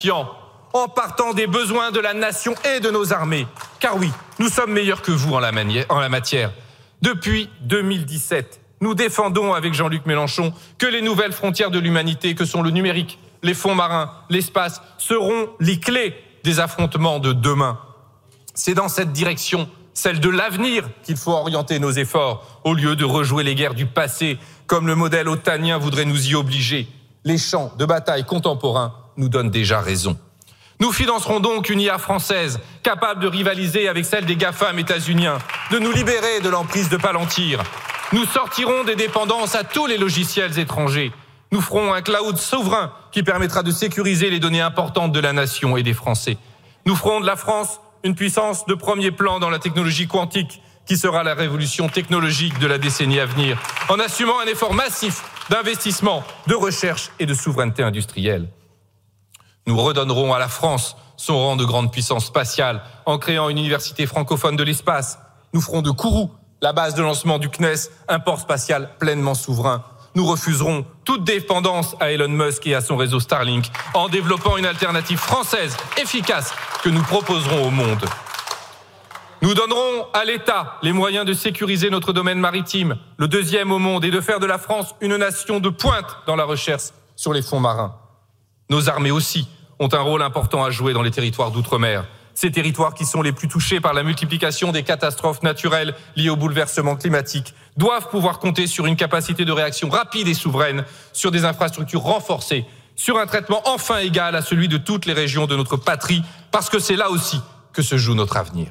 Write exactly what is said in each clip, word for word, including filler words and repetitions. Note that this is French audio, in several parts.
en partant des besoins de la nation et de nos armées. Car oui, nous sommes meilleurs que vous en la, mani- en la matière. Depuis deux mille dix-sept, nous défendons avec Jean-Luc Mélenchon que les nouvelles frontières de l'humanité, que sont le numérique, les fonds marins, l'espace, seront les clés des affrontements de demain. C'est dans cette direction, celle de l'avenir, qu'il faut orienter nos efforts, au lieu de rejouer les guerres du passé, comme le modèle otanien voudrait nous y obliger. Les champs de bataille contemporains nous donnent déjà raison. Nous financerons donc une I A française, capable de rivaliser avec celle des GAFAM états-uniens, de nous libérer de l'emprise de Palantir. Nous sortirons des dépendances à tous les logiciels étrangers. Nous ferons un cloud souverain qui permettra de sécuriser les données importantes de la nation et des Français. Nous ferons de la France une puissance de premier plan dans la technologie quantique, qui sera la révolution technologique de la décennie à venir, en assumant un effort massif d'investissement, de recherche et de souveraineté industrielle. Nous redonnerons à la France son rang de grande puissance spatiale en créant une université francophone de l'espace. Nous ferons de Kourou la base de lancement du C N E S, un port spatial pleinement souverain. Nous refuserons toute dépendance à Elon Musk et à son réseau Starlink en développant une alternative française efficace que nous proposerons au monde. Nous donnerons à l'État les moyens de sécuriser notre domaine maritime, le deuxième au monde, et de faire de la France une nation de pointe dans la recherche sur les fonds marins. Nos armées aussi ont un rôle important à jouer dans les territoires d'outre-mer. Ces territoires qui sont les plus touchés par la multiplication des catastrophes naturelles liées au bouleversement climatique doivent pouvoir compter sur une capacité de réaction rapide et souveraine, sur des infrastructures renforcées, sur un traitement enfin égal à celui de toutes les régions de notre patrie, parce que c'est là aussi que se joue notre avenir.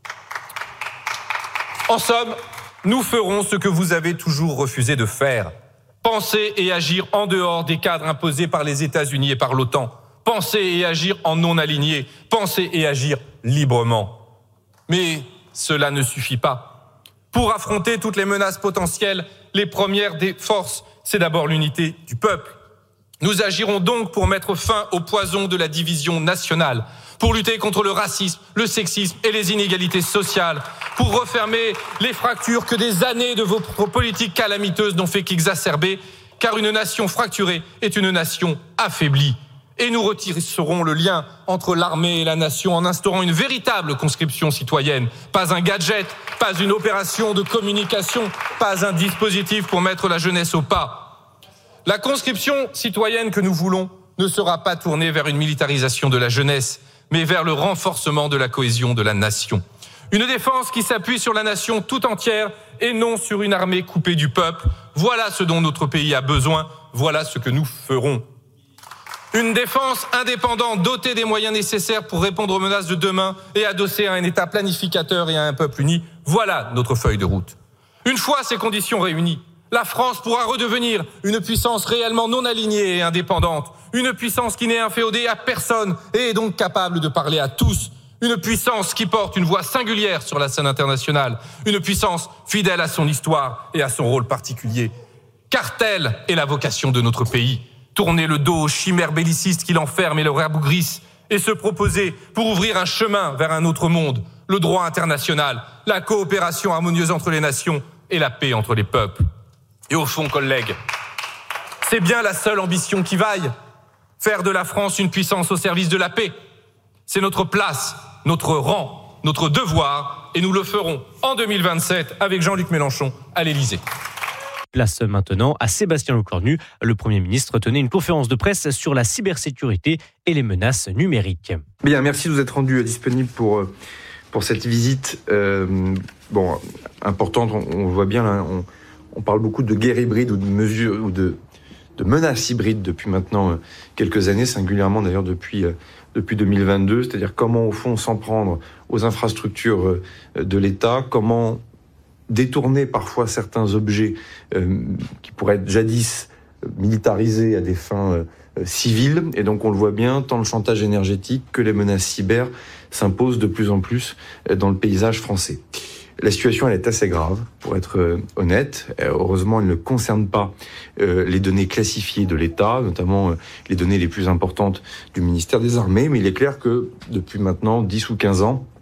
En somme, nous ferons ce que vous avez toujours refusé de faire. Penser et agir en dehors des cadres imposés par les États-Unis et par l'OTAN. Penser et agir en non-aligné. Penser et agir librement. Mais cela ne suffit pas. Pour affronter toutes les menaces potentielles, les premières des forces, c'est d'abord l'unité du peuple. Nous agirons donc pour mettre fin au poison de la division nationale, pour lutter contre le racisme, le sexisme et les inégalités sociales, pour refermer les fractures que des années de vos politiques calamiteuses n'ont fait qu'exacerber, car une nation fracturée est une nation affaiblie. Et nous retisserons le lien entre l'armée et la nation en instaurant une véritable conscription citoyenne. Pas un gadget, pas une opération de communication, pas un dispositif pour mettre la jeunesse au pas. La conscription citoyenne que nous voulons ne sera pas tournée vers une militarisation de la jeunesse, mais vers le renforcement de la cohésion de la nation. Une défense qui s'appuie sur la nation tout entière et non sur une armée coupée du peuple. Voilà ce dont notre pays a besoin, voilà ce que nous ferons. Une défense indépendante, dotée des moyens nécessaires pour répondre aux menaces de demain et adossée à un État planificateur et à un peuple uni, voilà notre feuille de route. Une fois ces conditions réunies, la France pourra redevenir une puissance réellement non alignée et indépendante, une puissance qui n'est inféodée à personne et est donc capable de parler à tous, une puissance qui porte une voix singulière sur la scène internationale, une puissance fidèle à son histoire et à son rôle particulier. Car telle est la vocation de notre pays. Tourner le dos aux chimères bellicistes qui l'enferment et le rabougrissent, et se proposer pour ouvrir un chemin vers un autre monde, le droit international, la coopération harmonieuse entre les nations et la paix entre les peuples. Et au fond, collègues, c'est bien la seule ambition qui vaille, faire de la France une puissance au service de la paix. C'est notre place, notre rang, notre devoir, et nous le ferons en deux mille vingt-sept avec Jean-Luc Mélenchon à l'Élysée. Place maintenant à Sébastien Lecornu. Le Premier ministre tenait une conférence de presse sur la cybersécurité et les menaces numériques. Bien, merci de vous être rendu disponible pour, pour cette visite euh, bon, importante. On, on voit bien, là, on, on parle beaucoup de guerre hybride ou de mesures ou de, de menaces hybrides depuis maintenant quelques années, singulièrement d'ailleurs depuis, depuis deux mille vingt-deux. C'est-à-dire comment, au fond, s'en prendre aux infrastructures de l'État, comment détourner parfois certains objets euh, qui pourraient être jadis militarisés à des fins euh, civiles. Et donc on le voit bien, tant le chantage énergétique que les menaces cyber s'imposent de plus en plus dans le paysage français. La situation, elle est assez grave, pour être euh, honnête. Euh, heureusement, elle ne concerne pas euh, les données classifiées de l'État, notamment euh, les données les plus importantes du ministère des Armées. Mais il est clair que depuis maintenant dix ou quinze ans,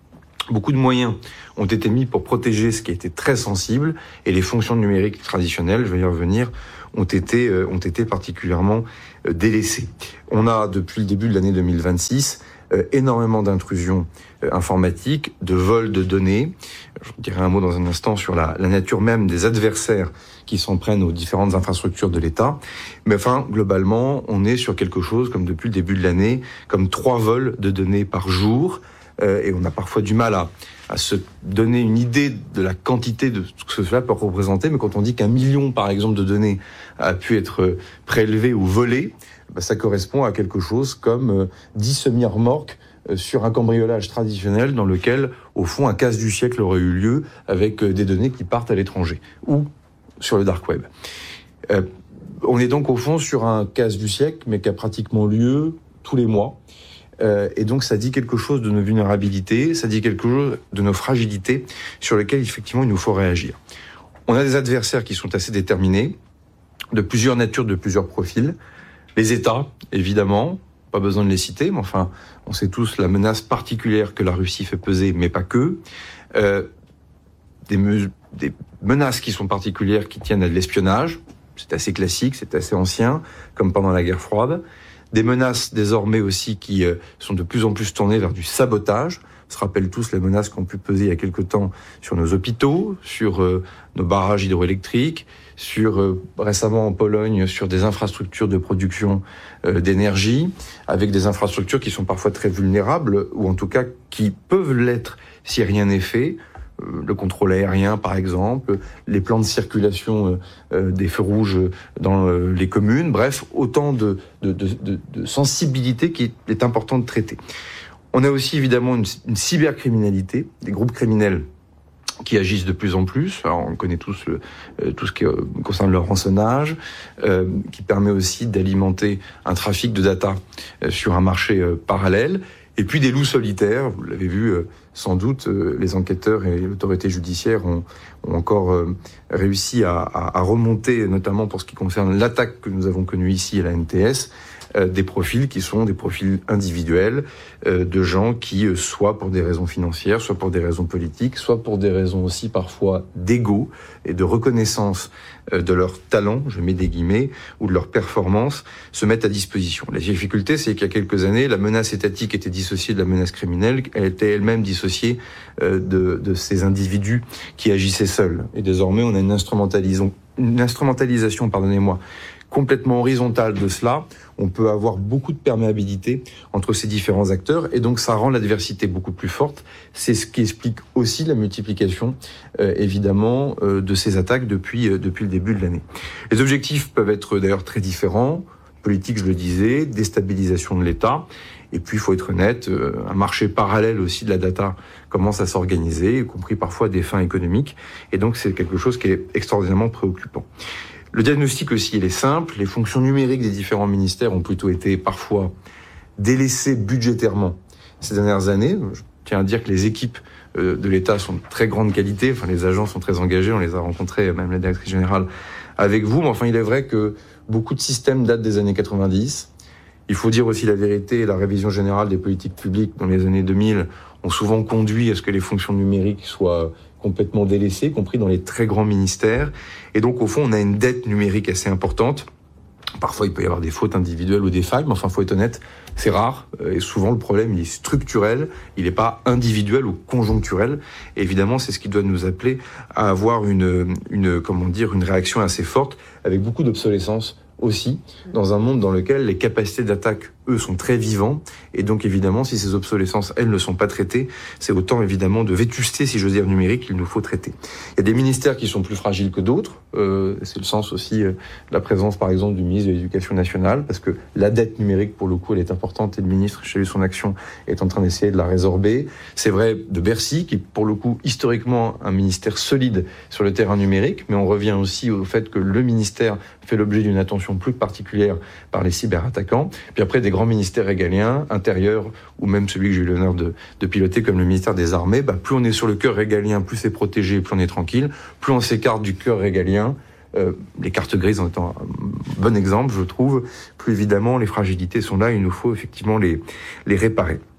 Beaucoup de moyens ont été mis pour protéger ce qui était très sensible, et les fonctions numériques traditionnelles, je vais y revenir, ont été, euh, ont été particulièrement euh, délaissées. On a, depuis le début de l'année deux mille vingt-six, euh, énormément d'intrusions euh, informatiques, de vols de données. Je dirai un mot dans un instant sur la, la nature même des adversaires qui s'en prennent aux différentes infrastructures de l'État. Mais enfin, globalement, on est sur quelque chose, comme depuis le début de l'année, comme trois vols de données par jour. Euh, et on a parfois du mal à, à se donner une idée de la quantité de ce que cela peut représenter. Mais quand on dit qu'un million, par exemple, de données a pu être prélevé ou volé, bah, ça correspond à quelque chose comme euh, dix semi-remorques euh, sur un cambriolage traditionnel dans lequel, au fond, un casse du siècle aurait eu lieu avec euh, des données qui partent à l'étranger ou sur le dark web. Euh, on est donc, au fond, sur un casse du siècle, mais qui a pratiquement lieu tous les mois. Euh, et donc, ça dit quelque chose de nos vulnérabilités, ça dit quelque chose de nos fragilités sur lesquelles, effectivement, il nous faut réagir. On a des adversaires qui sont assez déterminés, de plusieurs natures, de plusieurs profils. Les États, évidemment, pas besoin de les citer, mais enfin, on sait tous la menace particulière que la Russie fait peser, mais pas que. Euh, des, me- des menaces qui sont particulières, qui tiennent à de l'espionnage, c'est assez classique, c'est assez ancien, comme pendant la guerre froide. Des menaces désormais aussi qui euh, sont de plus en plus tournées vers du sabotage. On se rappelle tous les menaces qui ont pu peser il y a quelque temps sur nos hôpitaux, sur euh, nos barrages hydroélectriques, sur euh, récemment en Pologne sur des infrastructures de production euh, d'énergie, avec des infrastructures qui sont parfois très vulnérables, ou en tout cas qui peuvent l'être si rien n'est fait. Le contrôle aérien, par exemple, les plans de circulation euh, des feux rouges dans euh, les communes, bref, autant de, de, de, de, de sensibilité qu'il est important de traiter. On a aussi évidemment une, une cybercriminalité, des groupes criminels qui agissent de plus en plus. Alors, on connaît tous le, euh, tout ce qui euh, concerne le rançonnage, euh, qui permet aussi d'alimenter un trafic de data euh, sur un marché euh, parallèle. Et puis des loups solitaires, vous l'avez vu euh, sans doute, euh, les enquêteurs et l'autorité judiciaire ont, ont encore euh, réussi à, à, à remonter, notamment pour ce qui concerne l'attaque que nous avons connue ici à la N T S, euh, des profils qui sont des profils individuels, euh, de gens qui, euh, soit pour des raisons financières, soit pour des raisons politiques, soit pour des raisons aussi parfois d'ego et de reconnaissance euh, de leur talent, je mets des guillemets, ou de leur performance, se mettent à disposition. La difficulté, c'est qu'il y a quelques années, la menace étatique était dissociée de la menace criminelle, elle était elle-même dissociée euh, de, de ces individus qui agissaient seuls. Et désormais, on a une instrumentalisation, une instrumentalisation, pardonnez-moi, complètement horizontale de cela. On peut avoir beaucoup de perméabilité entre ces différents acteurs, et donc ça rend l'adversité beaucoup plus forte. C'est ce qui explique aussi la multiplication, euh, évidemment, euh, de ces attaques depuis, euh, depuis le début de l'année. Les objectifs peuvent être d'ailleurs très différents. Politique, je le disais, déstabilisation de l'État. Et puis, il faut être honnête, euh, un marché parallèle aussi de la data commence à s'organiser, y compris parfois à des fins économiques. Et donc, c'est quelque chose qui est extraordinairement préoccupant. Le diagnostic aussi, il est simple. Les fonctions numériques des différents ministères ont plutôt été parfois délaissées budgétairement ces dernières années. Je tiens à dire que les équipes de l'État sont de très grande qualité. Enfin, les agents sont très engagés. On les a rencontrés, même la directrice générale, avec vous. Mais enfin, il est vrai que beaucoup de systèmes datent des années quatre-vingt-dix. Il faut dire aussi la vérité. La révision générale des politiques publiques dans les années deux mille ont souvent conduit à ce que les fonctions numériques soient complètement délaissées, y compris dans les très grands ministères. Et donc, au fond, on a une dette numérique assez importante. Parfois, il peut y avoir des fautes individuelles ou des failles, mais enfin, il faut être honnête, c'est rare. Et souvent, le problème, il est structurel, il n'est pas individuel ou conjoncturel. Et évidemment, c'est ce qui doit nous appeler à avoir une, une, comment dire, une réaction assez forte, avec beaucoup d'obsolescence aussi, dans un monde dans lequel les capacités d'attaque, eux, sont très vivants. Et donc, évidemment, si ces obsolescences, elles, ne sont pas traitées, c'est autant, évidemment, de vétusté, si j'ose dire, numérique, qu'il nous faut traiter. Il y a des ministères qui sont plus fragiles que d'autres. Euh, c'est le sens aussi euh, de la présence, par exemple, du ministre de l'Éducation nationale, parce que la dette numérique, pour le coup, elle est importante, et le ministre, chez lui, son action est en train d'essayer de la résorber. C'est vrai de Bercy, qui, pour le coup, historiquement, un ministère solide sur le terrain numérique, mais on revient aussi au fait que le ministère fait l'objet d'une attention plus particulière par les cyberattaquants. Puis après, des grands ministères régaliens, intérieurs, ou même celui que j'ai eu l'honneur de, de piloter comme le ministère des Armées, bah, plus on est sur le cœur régalien, plus c'est protégé, plus on est tranquille. Plus on s'écarte du cœur régalien, euh, les cartes grises en étant un bon exemple, je trouve, plus évidemment les fragilités sont là, il nous faut effectivement les, les réparer.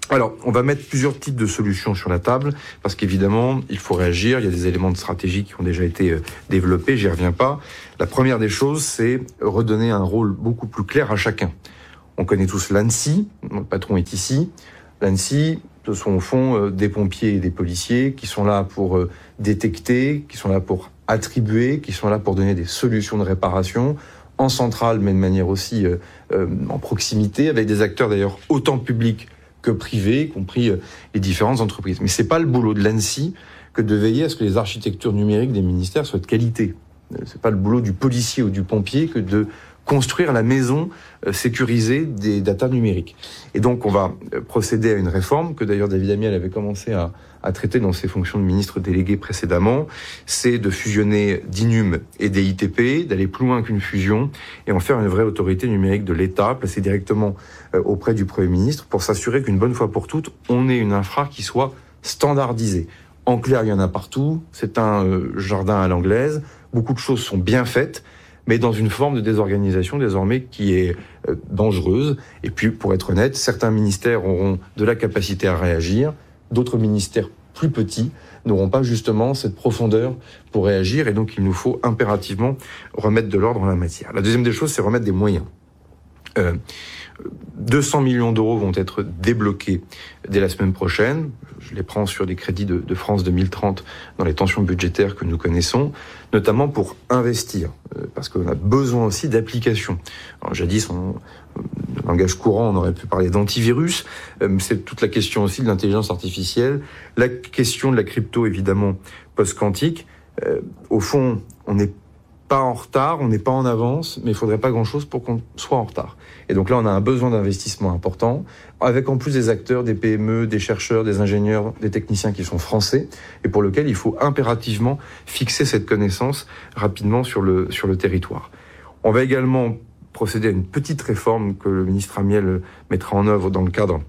Alors, on va mettre plusieurs types de solutions sur la table, parce qu'évidemment, il faut réagir. Il y a des éléments de stratégie qui ont déjà été développés, j'y reviens pas. La première des choses, c'est redonner un rôle beaucoup plus clair à chacun. On connaît tous l'ANSSI, le patron est ici. L'ANSSI, ce sont au fond des pompiers et des policiers qui sont là pour détecter, qui sont là pour attribuer, qui sont là pour donner des solutions de réparation, en centrale, mais de manière aussi euh, euh, en proximité, avec des acteurs d'ailleurs autant publics que privés, y compris euh, les différentes entreprises. Mais c'est pas le boulot de l'ANSSI que de veiller à ce que les architectures numériques des ministères soient de qualité. C'est pas le boulot du policier ou du pompier que de construire la maison euh, sécurisée des datas numériques. Et donc on va euh, procéder à une réforme que d'ailleurs David Amiel avait commencé à, à traiter dans ses fonctions de ministre délégué précédemment. C'est de fusionner d'I N U M et des I T P, d'aller plus loin qu'une fusion et en faire une vraie autorité numérique de l'État, placée directement euh, auprès du Premier ministre pour s'assurer qu'une bonne fois pour toutes, on ait une infra qui soit standardisée. En clair, il y en a partout. C'est un euh, jardin à l'anglaise. Beaucoup de choses sont bien faites, mais dans une forme de désorganisation désormais qui est euh, dangereuse. Et puis, pour être honnête, certains ministères auront de la capacité à réagir, d'autres ministères plus petits n'auront pas justement cette profondeur pour réagir, et donc il nous faut impérativement remettre de l'ordre en la matière. La deuxième des choses, c'est remettre des moyens. Euh, deux cents millions d'euros vont être débloqués dès la semaine prochaine. Je les prends sur des crédits de, de France deux mille trente dans les tensions budgétaires que nous connaissons, notamment pour investir, parce qu'on a besoin aussi d'applications. Alors, jadis, en langage courant, on aurait pu parler d'antivirus, mais c'est toute la question aussi de l'intelligence artificielle, la question de la crypto, évidemment, post-quantique. Euh, au fond, on n'est pas en retard, on n'est pas en avance, mais il faudrait pas grand-chose pour qu'on soit en retard. Et donc là, on a un besoin d'investissement important, avec en plus des acteurs, des P M E, des chercheurs, des ingénieurs, des techniciens qui sont français, et pour lesquels il faut impérativement fixer cette connaissance rapidement sur le, sur le territoire. On va également procéder à une petite réforme que le ministre Amiel mettra en œuvre dans le cadre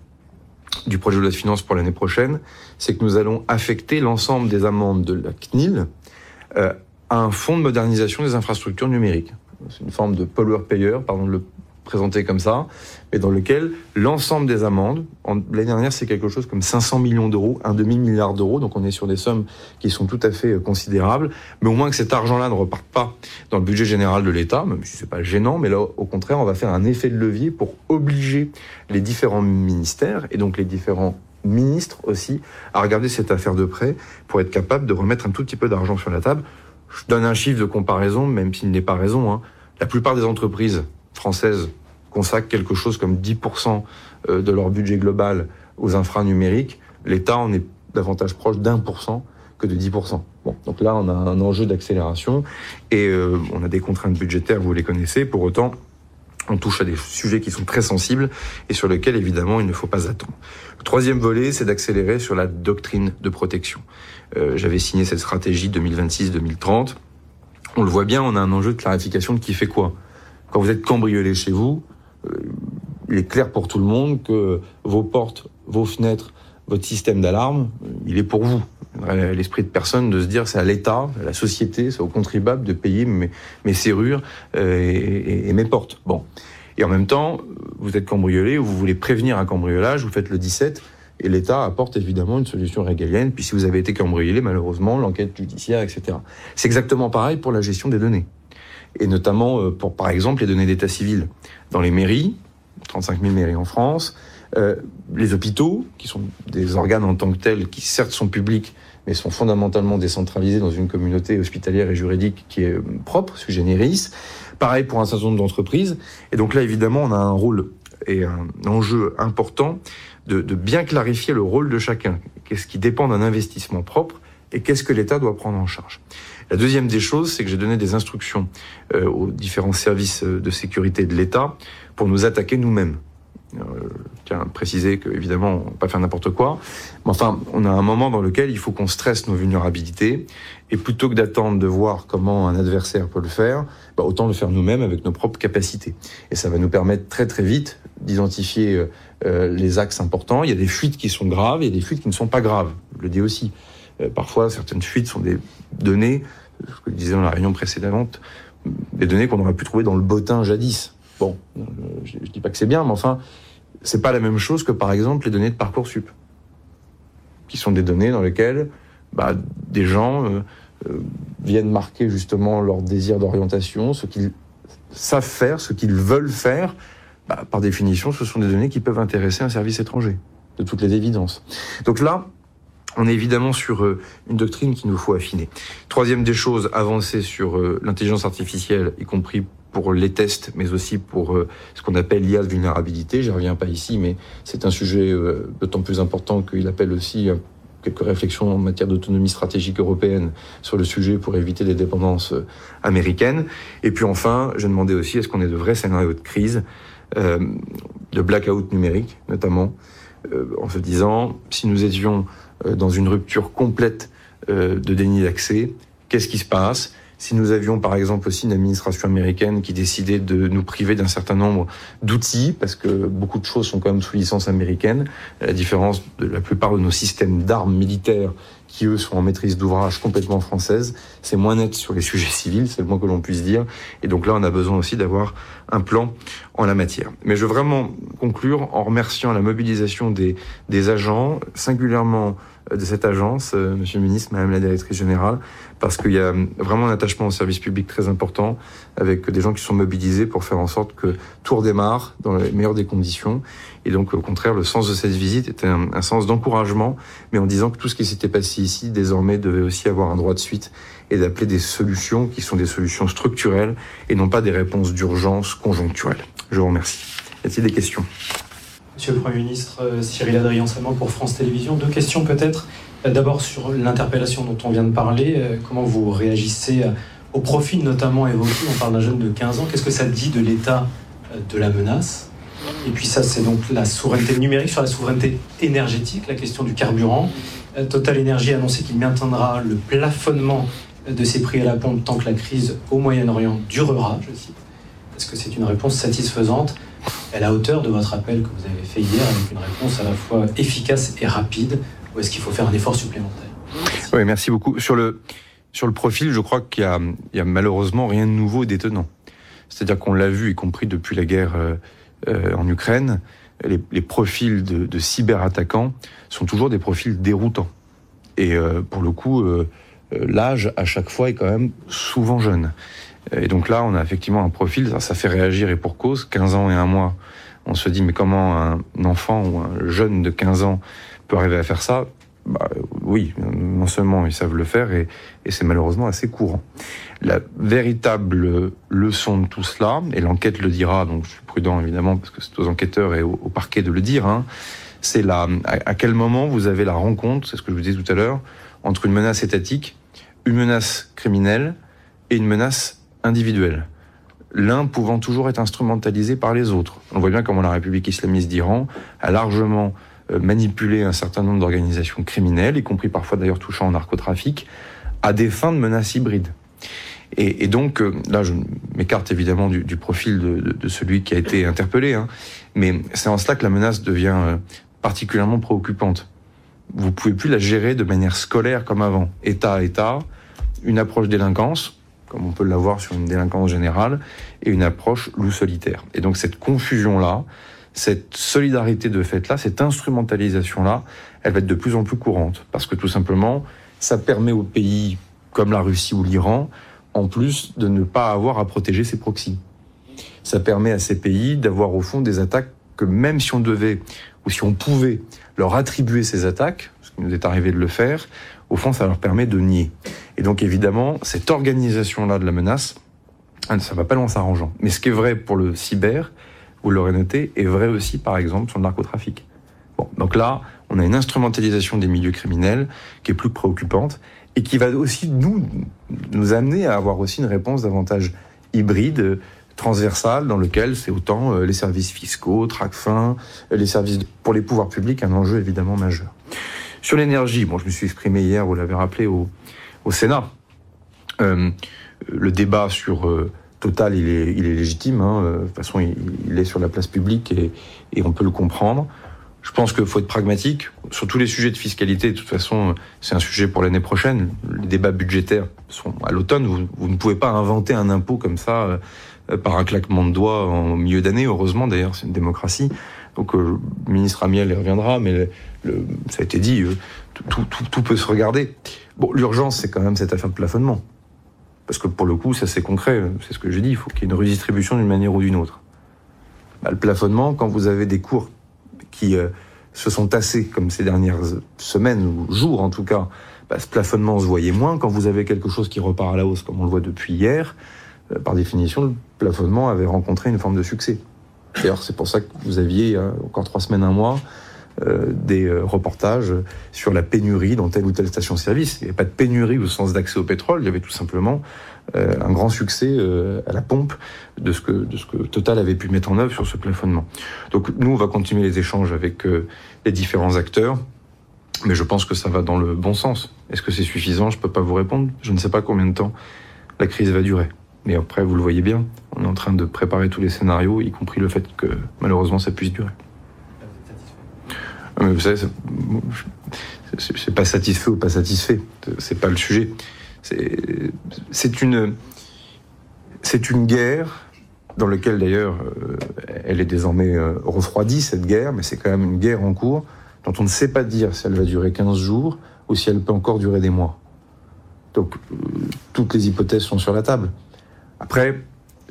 du projet de loi de finances pour l'année prochaine, c'est que nous allons affecter l'ensemble des amendes de la C N I L euh, à un fonds de modernisation des infrastructures numériques. C'est une forme de pollueur-payeur, pardon de le présenter comme ça, mais dans lequel l'ensemble des amendes, en, l'année dernière c'est quelque chose comme cinq cents millions d'euros, un demi-milliard d'euros, donc on est sur des sommes qui sont tout à fait considérables, mais au moins que cet argent-là ne reparte pas dans le budget général de l'État, même si c'est pas gênant, mais là au contraire on va faire un effet de levier pour obliger les différents ministères, et donc les différents ministres aussi, à regarder cette affaire de près, pour être capable de remettre un tout petit peu d'argent sur la table. Je donne un chiffre de comparaison, même s'il n'est pas raison, hein. La plupart des entreprises françaises consacrent quelque chose comme dix pour cent de leur budget global aux infras numériques. L'État en est davantage proche d'un pour cent que de dix pour cent. Bon, donc là, on a un enjeu d'accélération et euh, on a des contraintes budgétaires, vous les connaissez. Pour autant, on touche à des sujets qui sont très sensibles et sur lesquels, évidemment, il ne faut pas attendre. Le troisième volet, c'est d'accélérer sur la doctrine de protection. Euh, j'avais signé cette stratégie deux mille vingt-six deux mille trente. On le voit bien, on a un enjeu de clarification de qui fait quoi. Quand vous êtes cambriolé chez vous, euh, il est clair pour tout le monde que vos portes, vos fenêtres, votre système d'alarme, il est pour vous. L'esprit de personne de se dire c'est à l'État, à la société, c'est aux contribuables de payer mes, mes serrures euh, et, et, et mes portes. Bon. Et en même temps, vous êtes cambriolé ou vous voulez prévenir un cambriolage, vous faites le dix-sept et l'État apporte évidemment une solution régalienne. Puis si vous avez été cambriolé, malheureusement, l'enquête judiciaire, et cetera. C'est exactement pareil pour la gestion des données. Et notamment pour, par exemple, les données d'état civil dans les mairies, trente-cinq mille mairies en France, euh, les hôpitaux, qui sont des organes en tant que tels, qui certes sont publics, mais sont fondamentalement décentralisés dans une communauté hospitalière et juridique qui est propre, sui generis. Pareil pour un certain nombre d'entreprises. Et donc là, évidemment, on a un rôle et un enjeu important de, de bien clarifier le rôle de chacun. Qu'est-ce qui dépend d'un investissement propre et qu'est-ce que l'État doit prendre en charge. La deuxième des choses, c'est que j'ai donné des instructions euh, aux différents services de sécurité de l'État pour nous attaquer nous-mêmes. Euh, je tiens à préciser que, évidemment, on ne va pas faire n'importe quoi. Mais enfin, on a un moment dans lequel il faut qu'on stresse nos vulnérabilités. Et plutôt que d'attendre de voir comment un adversaire peut le faire, bah, autant le faire nous-mêmes avec nos propres capacités. Et ça va nous permettre très très vite d'identifier euh, les axes importants. Il y a des fuites qui sont graves, il y a des fuites qui ne sont pas graves. Je le dis aussi. Euh, parfois, certaines fuites sont des données, ce que je disais dans la réunion précédente, des données qu'on aurait pu trouver dans le bottin jadis. Bon, je, je dis pas que c'est bien, mais enfin, c'est pas la même chose que, par exemple, les données de Parcoursup, qui sont des données dans lesquelles bah, des gens euh, euh, viennent marquer justement leur désir d'orientation, ce qu'ils savent faire, ce qu'ils veulent faire. Bah, par définition, ce sont des données qui peuvent intéresser un service étranger, de toutes les évidences. Donc là, on est évidemment sur euh, une doctrine qu'il nous faut affiner. Troisième des choses, avancer sur euh, l'intelligence artificielle, y compris pour les tests, mais aussi pour euh, ce qu'on appelle l'I A de vulnérabilité. J'y reviens pas ici, mais c'est un sujet euh, d'autant plus important qu'il appelle aussi euh, quelques réflexions en matière d'autonomie stratégique européenne sur le sujet pour éviter des dépendances euh, américaines. Et puis enfin, je demandais aussi, est-ce qu'on ait de vrais scénarios de crise, euh, de blackout numérique notamment, euh, en se disant, si nous étions euh, dans une rupture complète euh, de déni d'accès, qu'est-ce qui se passe ? Si nous avions par exemple aussi une administration américaine qui décidait de nous priver d'un certain nombre d'outils, parce que beaucoup de choses sont quand même sous licence américaine, à la différence de la plupart de nos systèmes d'armes militaires qui eux sont en maîtrise d'ouvrage complètement française, c'est moins net sur les sujets civils, c'est le moins que l'on puisse dire, et donc là on a besoin aussi d'avoir un plan en la matière. Mais je veux vraiment conclure en remerciant la mobilisation des, des agents, singulièrement de cette agence, euh, Monsieur le Ministre, Madame la Directrice Générale, parce qu'il y a vraiment un attachement au service public très important, avec des gens qui sont mobilisés pour faire en sorte que tout redémarre dans les meilleures des conditions. Et donc, au contraire, le sens de cette visite était un, un sens d'encouragement, mais en disant que tout ce qui s'était passé ici, désormais, devait aussi avoir un droit de suite et d'appeler des solutions qui sont des solutions structurelles et non pas des réponses d'urgence conjoncturelles. Je vous remercie. Y a-t-il des questions ? Monsieur le Premier ministre, Cyril Adrien-Salmon pour France Télévisions. Deux questions peut-être. D'abord sur l'interpellation dont on vient de parler. Comment vous réagissez au profil notamment évoqué ? On parle d'un jeune de quinze ans. Qu'est-ce que ça dit de l'état de la menace ? Et puis ça, c'est donc la souveraineté numérique. Sur la souveraineté énergétique, la question du carburant. Total Energy a annoncé qu'il maintiendra le plafonnement de ses prix à la pompe tant que la crise au Moyen-Orient durera, je cite. Est-ce que c'est une réponse satisfaisante à la hauteur de votre appel que vous avez fait hier, avec une réponse à la fois efficace et rapide, ou est-ce qu'il faut faire un effort supplémentaire ? Merci. Oui, merci beaucoup. Sur le, sur le profil, je crois qu'il y a, il y a malheureusement rien de nouveau et d'étonnant. C'est-à-dire qu'on l'a vu, y compris depuis la guerre euh, euh, en Ukraine, les, les profils de, de cyberattaquants sont toujours des profils déroutants. Et euh, pour le coup, euh, l'âge, à chaque fois, est quand même souvent jeune. Et donc là, on a effectivement un profil, ça, ça fait réagir et pour cause, quinze ans et un mois. On se dit, mais comment un enfant ou un jeune de quinze ans peut arriver à faire ça ? Bah, oui, non seulement ils savent le faire, et, et c'est malheureusement assez courant. La véritable leçon de tout cela, et l'enquête le dira, donc je suis prudent évidemment, parce que c'est aux enquêteurs et au, au parquet de le dire, hein, c'est la, à, à quel moment vous avez la rencontre, c'est ce que je vous disais tout à l'heure, entre une menace étatique, une menace criminelle et une menace individuelle, l'un pouvant toujours être instrumentalisé par les autres. On voit bien comment la République islamiste d'Iran a largement manipulé un certain nombre d'organisations criminelles, y compris parfois d'ailleurs touchant au narcotrafic, à des fins de menaces hybrides. Et, et donc, là, je m'écarte évidemment du, du profil de, de, de celui qui a été interpellé, hein, mais c'est en cela que la menace devient particulièrement préoccupante. Vous pouvez plus la gérer de manière scolaire comme avant, État à État, une approche délinquance, comme on peut l'avoir sur une délinquance générale, et une approche loup solitaire. Et donc cette confusion-là, cette solidarité de fait-là, cette instrumentalisation-là, elle va être de plus en plus courante. Parce que tout simplement, ça permet aux pays comme la Russie ou l'Iran, en plus de ne pas avoir à protéger ses proxys. Ça permet à ces pays d'avoir au fond des attaques que même si on devait, ou si on pouvait leur attribuer ces attaques, ce qui nous est arrivé de le faire, au fond, ça leur permet de nier. Et donc, évidemment, cette organisation-là de la menace, ça ne va pas loin s'arrangeant. Mais ce qui est vrai pour le cyber, vous l'aurez noté, est vrai aussi, par exemple, sur le narcotrafic. Bon, donc là, on a une instrumentalisation des milieux criminels qui est plus préoccupante et qui va aussi nous, nous amener à avoir aussi une réponse davantage hybride, transversale, dans lequel c'est autant les services fiscaux, Tracfin, les services pour les pouvoirs publics, un enjeu évidemment majeur. Sur l'énergie, bon, je me suis exprimé hier, vous l'avez rappelé, au, au Sénat. Euh, le débat sur euh, Total, il est, il est légitime. Hein, de toute façon, il, il est sur la place publique et, et on peut le comprendre. Je pense qu'il faut être pragmatique. Sur tous les sujets de fiscalité, de toute façon, c'est un sujet pour l'année prochaine. Les débats budgétaires sont à l'automne. Vous, vous ne pouvez pas inventer un impôt comme ça euh, par un claquement de doigts en milieu d'année. Heureusement, d'ailleurs, c'est une démocratie. Donc euh, le ministre Amiel y reviendra, mais le, le, ça a été dit, euh, tout, tout, tout peut se regarder. Bon, l'urgence, c'est quand même cette affaire de plafonnement. Parce que pour le coup, ça c'est concret, c'est ce que j'ai dit, il faut qu'il y ait une redistribution d'une manière ou d'une autre. Bah, le plafonnement, quand vous avez des cours qui euh, se sont tassés, comme ces dernières semaines, ou jours en tout cas, bah, ce plafonnement se voyait moins. Quand vous avez quelque chose qui repart à la hausse, comme on le voit depuis hier, euh, par définition, le plafonnement avait rencontré une forme de succès. D'ailleurs, c'est pour ça que vous aviez, euh, encore trois semaines, un mois, euh, des euh, reportages sur la pénurie dans telle ou telle station-service. Il n'y avait pas de pénurie au sens d'accès au pétrole, il y avait tout simplement euh, un grand succès euh, à la pompe de ce, que, de ce que Total avait pu mettre en œuvre sur ce plafonnement. Donc nous, on va continuer les échanges avec euh, les différents acteurs, mais je pense que ça va dans le bon sens. Est-ce que c'est suffisant ? Je ne peux pas vous répondre. Je ne sais pas combien de temps la crise va durer. Mais après, vous le voyez bien, on est en train de préparer tous les scénarios, y compris le fait que malheureusement ça puisse durer. Mais vous savez, c'est, c'est pas satisfait ou pas satisfait, c'est pas le sujet. C'est, c'est une, c'est une guerre dans laquelle d'ailleurs elle est désormais refroidie, cette guerre, mais c'est quand même une guerre en cours dont on ne sait pas dire si elle va durer quinze jours ou si elle peut encore durer des mois. Donc toutes les hypothèses sont sur la table. Après,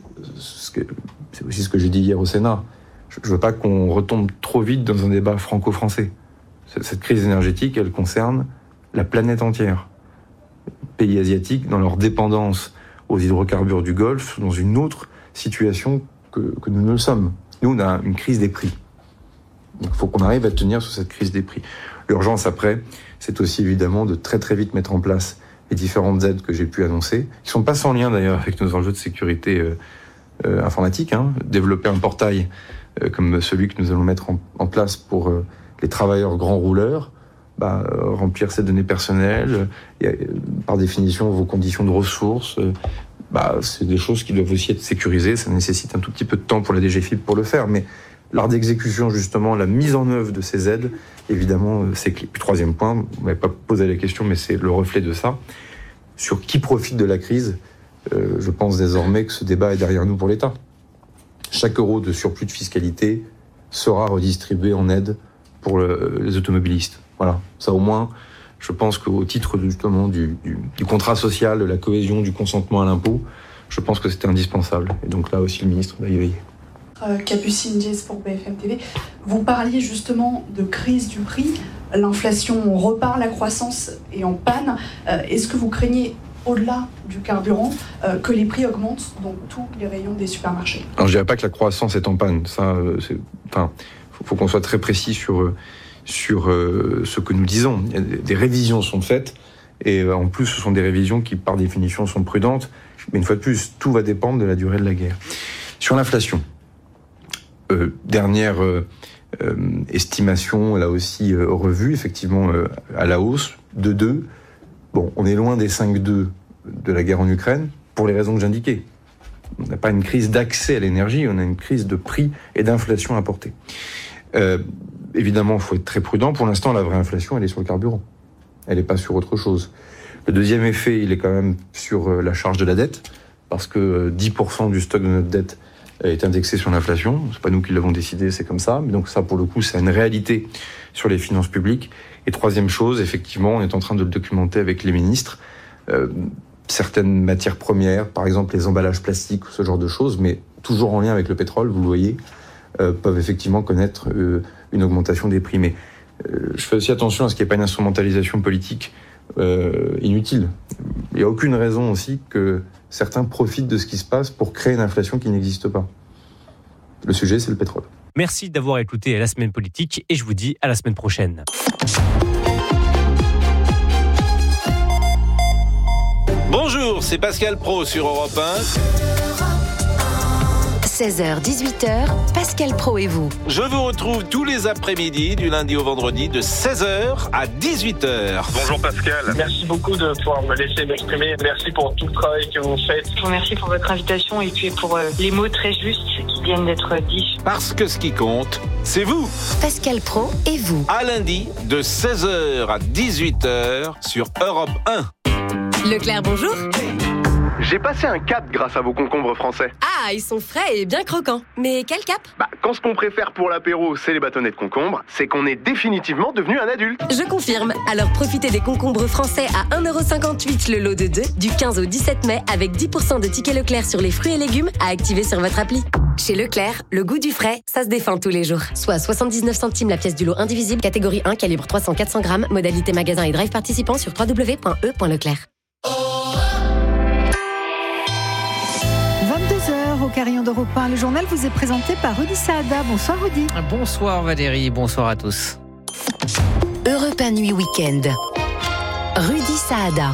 c'est aussi ce que j'ai dit hier au Sénat, je ne veux pas qu'on retombe trop vite dans un débat franco-français. Cette crise énergétique, elle concerne la planète entière. Les pays asiatiques, dans leur dépendance aux hydrocarbures du Golfe, sont dans une autre situation que, que nous ne le sommes. Nous, on a une crise des prix. Donc il faut qu'on arrive à tenir sur cette crise des prix. L'urgence après, c'est aussi évidemment de très très vite mettre en place les différentes aides que j'ai pu annoncer, qui ne sont pas sans lien d'ailleurs avec nos enjeux de sécurité euh, euh, informatique. Hein. Développer un portail euh, comme celui que nous allons mettre en, en place pour euh, les travailleurs grands rouleurs, bah, euh, remplir ces données personnelles, et, euh, par définition vos conditions de ressources, euh, bah, c'est des choses qui doivent aussi être sécurisées. Ça nécessite un tout petit peu de temps pour la D G F I P pour le faire, mais l'art d'exécution, justement, la mise en œuvre de ces aides, évidemment, c'est clé. Puis troisième point, vous ne m'avez pas posé la question, mais c'est le reflet de ça. Sur qui profite de la crise, euh, je pense désormais que ce débat est derrière nous pour l'État. Chaque euro de surplus de fiscalité sera redistribué en aide pour le, les automobilistes. Voilà, ça au moins, je pense qu'au titre justement du, du, du contrat social, de la cohésion, du consentement à l'impôt, je pense que c'était indispensable. Et donc là aussi, le ministre va y veiller. Euh, Capucine Diez pour B F M T V. Vous parliez justement de crise du prix. L'inflation repart, la croissance est en panne. Euh, est-ce que vous craignez, au-delà du carburant, euh, que les prix augmentent dans tous les rayons des supermarchés ? Alors je dirais pas que la croissance est en panne. Ça, c'est, enfin, faut, faut qu'on soit très précis sur sur euh, ce que nous disons. Il y a des, des révisions sont faites et euh, en plus ce sont des révisions qui par définition sont prudentes. Mais une fois de plus, tout va dépendre de la durée de la guerre. Sur l'inflation. Euh, dernière euh, euh, estimation, là aussi euh, revue, effectivement euh, à la hausse, de deux. Bon, on est loin des cinq virgule deux de la guerre en Ukraine, pour les raisons que j'indiquais. On n'a pas une crise d'accès à l'énergie, on a une crise de prix et d'inflation importée. Euh, évidemment, il faut être très prudent. Pour l'instant, la vraie inflation, elle est sur le carburant. Elle n'est pas sur autre chose. Le deuxième effet, il est quand même sur euh, la charge de la dette, parce que euh, dix pour cent du stock de notre dette est indexé sur l'inflation. C'est pas nous qui l'avons décidé, c'est comme ça. Mais donc ça, pour le coup, c'est une réalité sur les finances publiques. Et troisième chose, effectivement, on est en train de le documenter avec les ministres. Euh, certaines matières premières, par exemple les emballages plastiques, ce genre de choses, mais toujours en lien avec le pétrole, vous le voyez, euh, peuvent effectivement connaître euh, une augmentation des prix. Mais euh, je fais aussi attention à ce qu'il n'y ait pas une instrumentalisation politique euh, inutile. Il n'y a aucune raison aussi que certains profitent de ce qui se passe pour créer une inflation qui n'existe pas. Le sujet, c'est le pétrole. Merci d'avoir écouté La Semaine Politique et je vous dis à la semaine prochaine. Bonjour, c'est Pascal Praud sur Europe un. seize heures dix-huit heures, Pascal Praud et vous. Je vous retrouve tous les après-midi, du lundi au vendredi, de seize heures à dix-huit heures. Bonjour Pascal. Merci beaucoup de pouvoir me laisser m'exprimer. Merci pour tout le travail que vous faites. Je vous remercie pour votre invitation et puis pour euh, les mots très justes qui viennent d'être dits. Parce que ce qui compte, c'est vous. Pascal Praud et vous. À lundi, de seize heures à dix-huit heures sur Europe un. Leclerc, bonjour. J'ai passé un cap grâce à vos concombres français. Ah, ils sont frais et bien croquants. Mais quel cap ? Bah, quand ce qu'on préfère pour l'apéro, c'est les bâtonnets de concombre, c'est qu'on est définitivement devenu un adulte. Je confirme. Alors profitez des concombres français à un euro cinquante-huit le lot de deux du quinze au dix-sept mai avec dix pour cent de tickets Leclerc sur les fruits et légumes à activer sur votre appli. Chez Leclerc, le goût du frais, ça se défend tous les jours. Soit soixante-dix-neuf centimes la pièce du lot indivisible, catégorie un, calibre trois cents à quatre cents grammes, modalité magasin et drive participant sur w w w point e point leclerc. vingt-deux heures au Carillon d'Europe un. Le journal vous est présenté par Rudy Saada. Bonsoir Rudy. Bonsoir Valérie, bonsoir à tous. Europe un Nuit Week-end. Rudy Saada.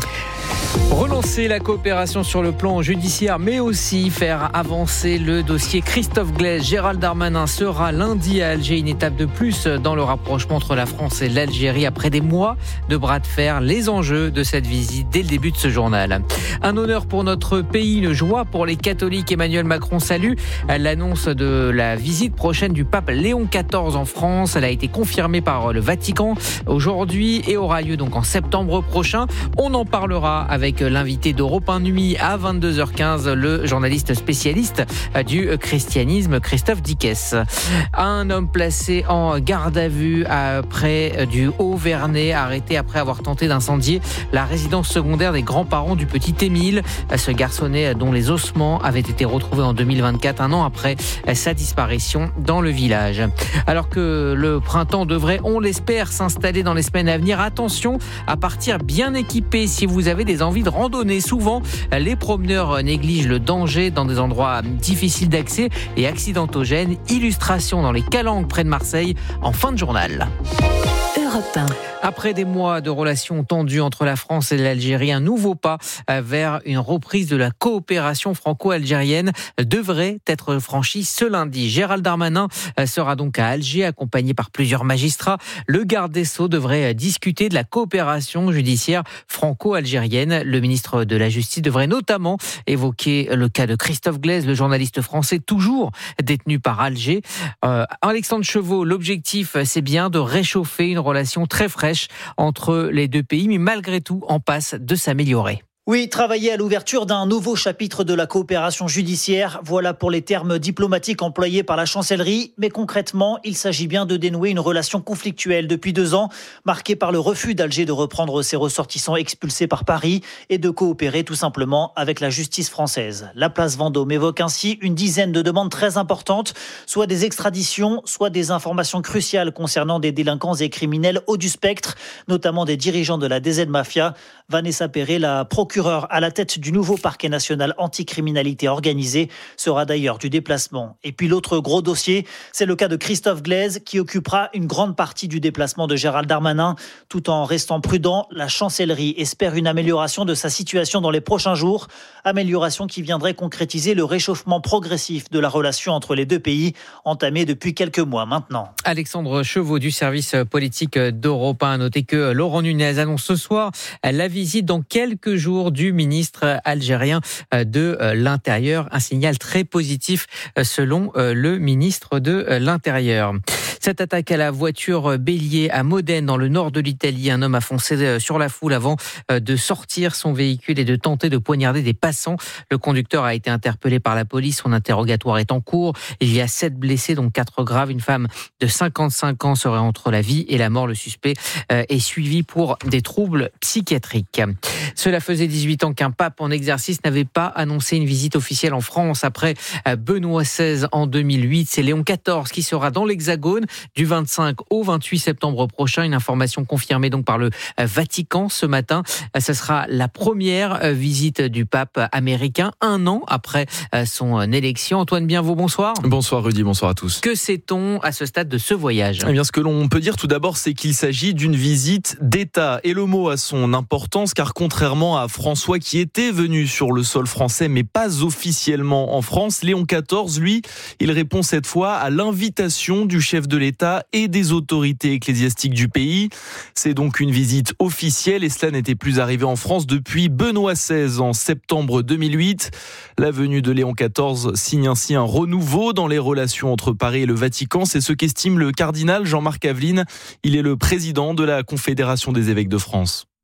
Relancer la coopération sur le plan judiciaire, mais aussi faire avancer le dossier Christophe Glaise. Gérald Darmanin sera lundi à Alger, une étape de plus dans le rapprochement entre la France et l'Algérie après des mois de bras de fer. Les enjeux de cette visite dès le début de ce journal. Un honneur pour notre pays, une joie pour les catholiques. Emmanuel Macron salue l'annonce de la visite prochaine du pape Léon quatorze en France. Elle a été confirmée par le Vatican aujourd'hui et aura lieu donc en septembre prochain. On en parlera avec avec l'invité d'Europe un Nuit à vingt-deux heures quinze, le journaliste spécialiste du christianisme Christophe Dickès. Un homme placé en garde à vue près du Haut-Vernay, arrêté après avoir tenté d'incendier la résidence secondaire des grands-parents du petit Émile. Ce garçonnet dont les ossements avaient été retrouvés en deux mille vingt-quatre, un an après sa disparition dans le village. Alors que le printemps devrait, on l'espère, s'installer dans les semaines à venir, attention à partir bien équipé si vous avez des envies de randonnée. Souvent, les promeneurs négligent le danger dans des endroits difficiles d'accès et accidentogènes. Illustration dans les Calanques près de Marseille en fin de journal. Europe un. Après des mois de relations tendues entre la France et l'Algérie, un nouveau pas vers une reprise de la coopération franco-algérienne devrait être franchi ce lundi. Gérald Darmanin sera donc à Alger, accompagné par plusieurs magistrats. Le garde des Sceaux devrait discuter de la coopération judiciaire franco-algérienne. Le ministre de la Justice devrait notamment évoquer le cas de Christophe Glaise, le journaliste français toujours détenu par Alger. Euh, Alexandre Chevaux, l'objectif, c'est bien de réchauffer une relation très fraîche entre les deux pays, mais malgré tout en passe de s'améliorer. Oui, travailler à l'ouverture d'un nouveau chapitre de la coopération judiciaire, voilà pour les termes diplomatiques employés par la chancellerie. Mais concrètement, il s'agit bien de dénouer une relation conflictuelle depuis deux ans, marquée par le refus d'Alger de reprendre ses ressortissants expulsés par Paris et de coopérer tout simplement avec la justice française. La place Vendôme évoque ainsi une dizaine de demandes très importantes, soit des extraditions, soit des informations cruciales concernant des délinquants et criminels hauts du spectre, notamment des dirigeants de la D Z Mafia. Vanessa Perret, la procureure à la tête du nouveau parquet national anticriminalité organisée, sera d'ailleurs du déplacement. Et puis l'autre gros dossier, c'est le cas de Christophe Glaise qui occupera une grande partie du déplacement de Gérald Darmanin. Tout en restant prudent, la chancellerie espère une amélioration de sa situation dans les prochains jours. Amélioration qui viendrait concrétiser le réchauffement progressif de la relation entre les deux pays, entamé depuis quelques mois maintenant. Alexandre Chevaux du service politique d'Europe un a noté que Laurent Nunez annonce ce soir la visite dans quelques jours du ministre algérien de l'Intérieur. Un signal très positif selon le ministre de l'Intérieur. Cette attaque à la voiture bélier à Modène dans le nord de l'Italie. Un homme a foncé sur la foule avant de sortir son véhicule et de tenter de poignarder des passants. Le conducteur a été interpellé par la police. Son interrogatoire est en cours. Il y a sept blessés, dont quatre graves. Une femme de cinquante-cinq ans serait entre la vie et la mort. Le suspect est suivi pour des troubles psychiatriques. Cela faisait dix-huit ans qu'un pape en exercice n'avait pas annoncé une visite officielle en France. Après Benoît seize en deux mille huit, c'est Léon quatorze qui sera dans l'Hexagone du vingt-cinq au vingt-huit septembre prochain. Une information confirmée donc par le Vatican ce matin. Ce sera la première visite du pape américain un an après son élection. Antoine Bienvaux, bonsoir. Bonsoir Rudy, bonsoir à tous. Que sait-on à ce stade de ce voyage ? Eh bien, ce que l'on peut dire tout d'abord, c'est qu'il s'agit d'une visite d'État. Et le mot a son importance car contrairement à François qui était venu sur le sol français mais pas officiellement en France, Léon quatorze, lui, il répond cette fois à l'invitation du chef de l'État et des autorités ecclésiastiques du pays. C'est donc une visite officielle et cela n'était plus arrivé en France depuis Benoît seize en septembre deux mille huit. La venue de Léon quatorze signe ainsi un renouveau dans les relations entre Paris et le Vatican. C'est ce qu'estime le cardinal Jean-Marc Aveline. Il est le président de la Confédération des évêques de France.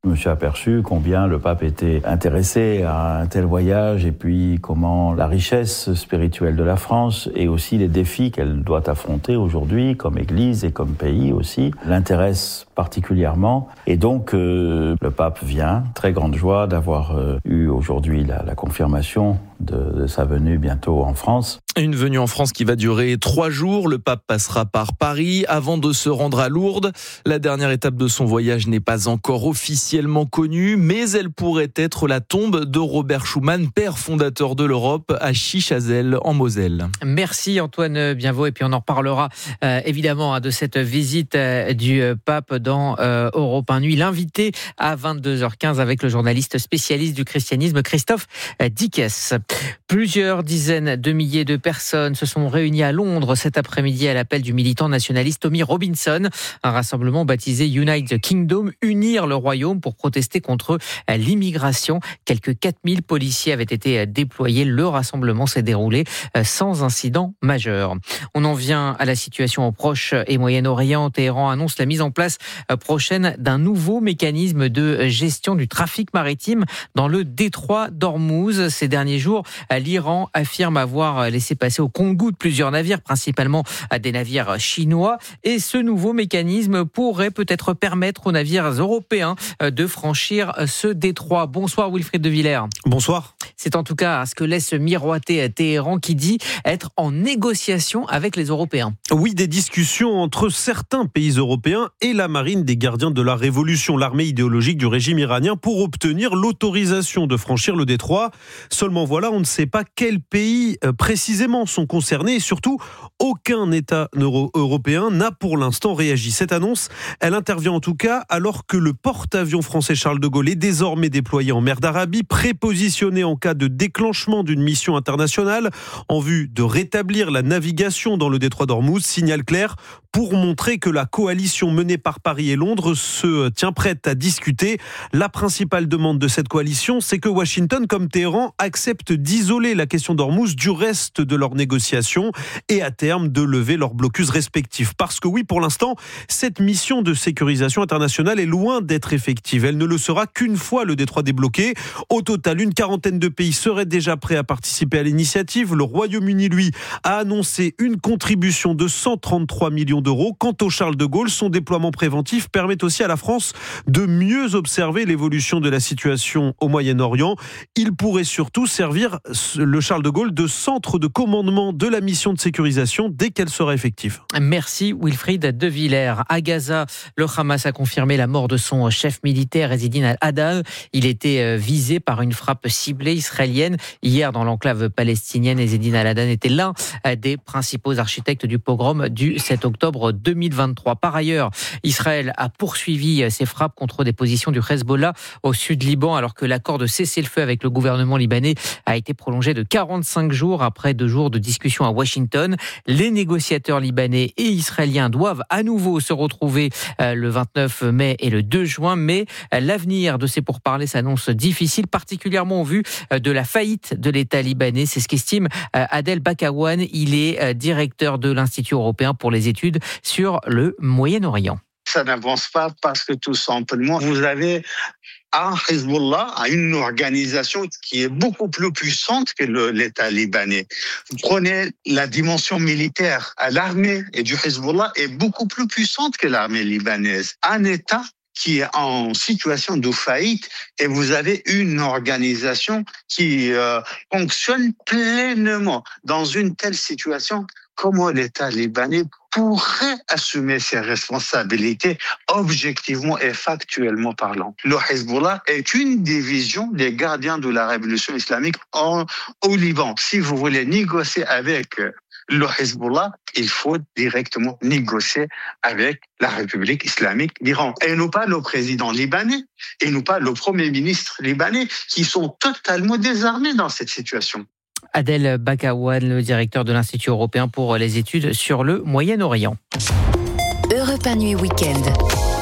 Je me suis aperçu combien le pape était intéressé à un tel voyage et puis comment la richesse spirituelle de la France et aussi les défis qu'elle doit affronter aujourd'hui comme Église et comme pays aussi l'intéressent particulièrement. Et donc euh, le pape vient, très grande joie d'avoir euh, eu aujourd'hui la, la confirmation de, de sa venue bientôt en France. Une venue en France qui va durer trois jours. Le pape passera par Paris avant de se rendre à Lourdes. La dernière étape de son voyage n'est pas encore officiellement connue, mais elle pourrait être la tombe de Robert Schuman, père fondateur de l'Europe, à Chichazel, en Moselle. Merci Antoine Bienvaux. Et puis on en reparlera euh, évidemment de cette visite euh, du pape dans euh, Europe un Nuit. L'invité à vingt-deux heures quinze avec le journaliste spécialiste du christianisme Christophe Dickès. Plusieurs dizaines de milliers de personnes se sont réunies à Londres cet après-midi à l'appel du militant nationaliste Tommy Robinson. Un rassemblement baptisé Unite the Kingdom, unir le royaume pour protester contre l'immigration. Quelques quatre mille policiers avaient été déployés. Le rassemblement s'est déroulé sans incident majeur. On en vient à la situation au Proche et Moyen-Orient. Téhéran annonce la mise en place prochaine d'un nouveau mécanisme de gestion du trafic maritime dans le détroit d'Ormuz. Ces derniers jours, l'Iran affirme avoir laissé passer au compte-gouttes plusieurs navires, principalement des navires chinois. Et ce nouveau mécanisme pourrait peut-être permettre aux navires européens de franchir ce détroit. Bonsoir Wilfried de Villers. Bonsoir. C'est en tout cas ce que laisse miroiter Téhéran qui dit être en négociation avec les Européens. Oui, des discussions entre certains pays européens et la marine des gardiens de la révolution, l'armée idéologique du régime iranien, pour obtenir l'autorisation de franchir le détroit. Seulement voilà, on ne sait pas quels pays euh, précisément sont concernés et surtout, aucun État euro- européen n'a pour l'instant réagi. Cette annonce, elle intervient en tout cas alors que le porte-avions français Charles de Gaulle est désormais déployé en mer d'Arabie, prépositionné en cas de déclenchement d'une mission internationale en vue de rétablir la navigation dans le détroit d'Ormuz. Signal clair pour montrer que la coalition menée par Paris et Londres se tient prête à discuter. La principale demande de cette coalition, c'est que Washington, comme Téhéran, accepte d'isoler la question d'Ormuz du reste de leurs négociations et à terme de lever leurs blocus respectifs. Parce que oui, pour l'instant, cette mission de sécurisation internationale est loin d'être effective. Elle ne le sera qu'une fois le détroit débloqué. Au total, une quarantaine de pays seraient déjà prêts à participer à l'initiative. Le Royaume-Uni, lui, a annoncé une contribution de cent trente-trois millions d'euros. Quant au Charles de Gaulle, son déploiement préventif permet aussi à la France de mieux observer l'évolution de la situation au Moyen-Orient. Il pourrait surtout servir, le Charles de Gaulle, de centre de commandement de la mission de sécurisation dès qu'elle sera effective. Merci Wilfried de Villers. À Gaza, le Hamas a confirmé la mort de son chef militaire, Ezzedine Al-Haddad. Il était visé par une frappe ciblée israélienne. Hier, dans l'enclave palestinienne, Ezzedine Al-Haddad était l'un des principaux architectes du pogrom du sept octobre deux mille vingt-trois. Par ailleurs, Israël a poursuivi ses frappes contre des positions du Hezbollah au sud Liban, alors que l'accord de cessez-le-feu avec le gouvernement libanais a été prolongé de quarante-cinq jours après deux jours de discussion à Washington. Les négociateurs libanais et israéliens doivent à nouveau se retrouver le vingt-neuf mai et le deux juin, mais l'avenir de ces pourparlers s'annonce difficile, particulièrement au vu de la faillite de l'État libanais. C'est ce qu'estime Adel Bakawan. Il est directeur de l'Institut européen pour les études sur le Moyen-Orient. Ça n'avance pas parce que tout simplement, vous avez un Hezbollah, une organisation qui est beaucoup plus puissante que le, l'État libanais. Vous prenez la dimension militaire, l'armée et du Hezbollah est beaucoup plus puissante que l'armée libanaise. Un État qui est en situation de faillite et vous avez une organisation qui euh, fonctionne pleinement dans une telle situation. Comment l'État libanais pourrait assumer ses responsabilités objectivement et factuellement parlant? Le Hezbollah est une division des gardiens de la révolution islamique en, au Liban. Si vous voulez négocier avec le Hezbollah, il faut directement négocier avec la République islamique d'Iran. Et non pas le président libanais, et non pas le premier ministre libanais, qui sont totalement désarmés dans cette situation. Adel Bakawan, le directeur de l'Institut européen pour les études sur le Moyen-Orient. Europe un Nuit Week-end.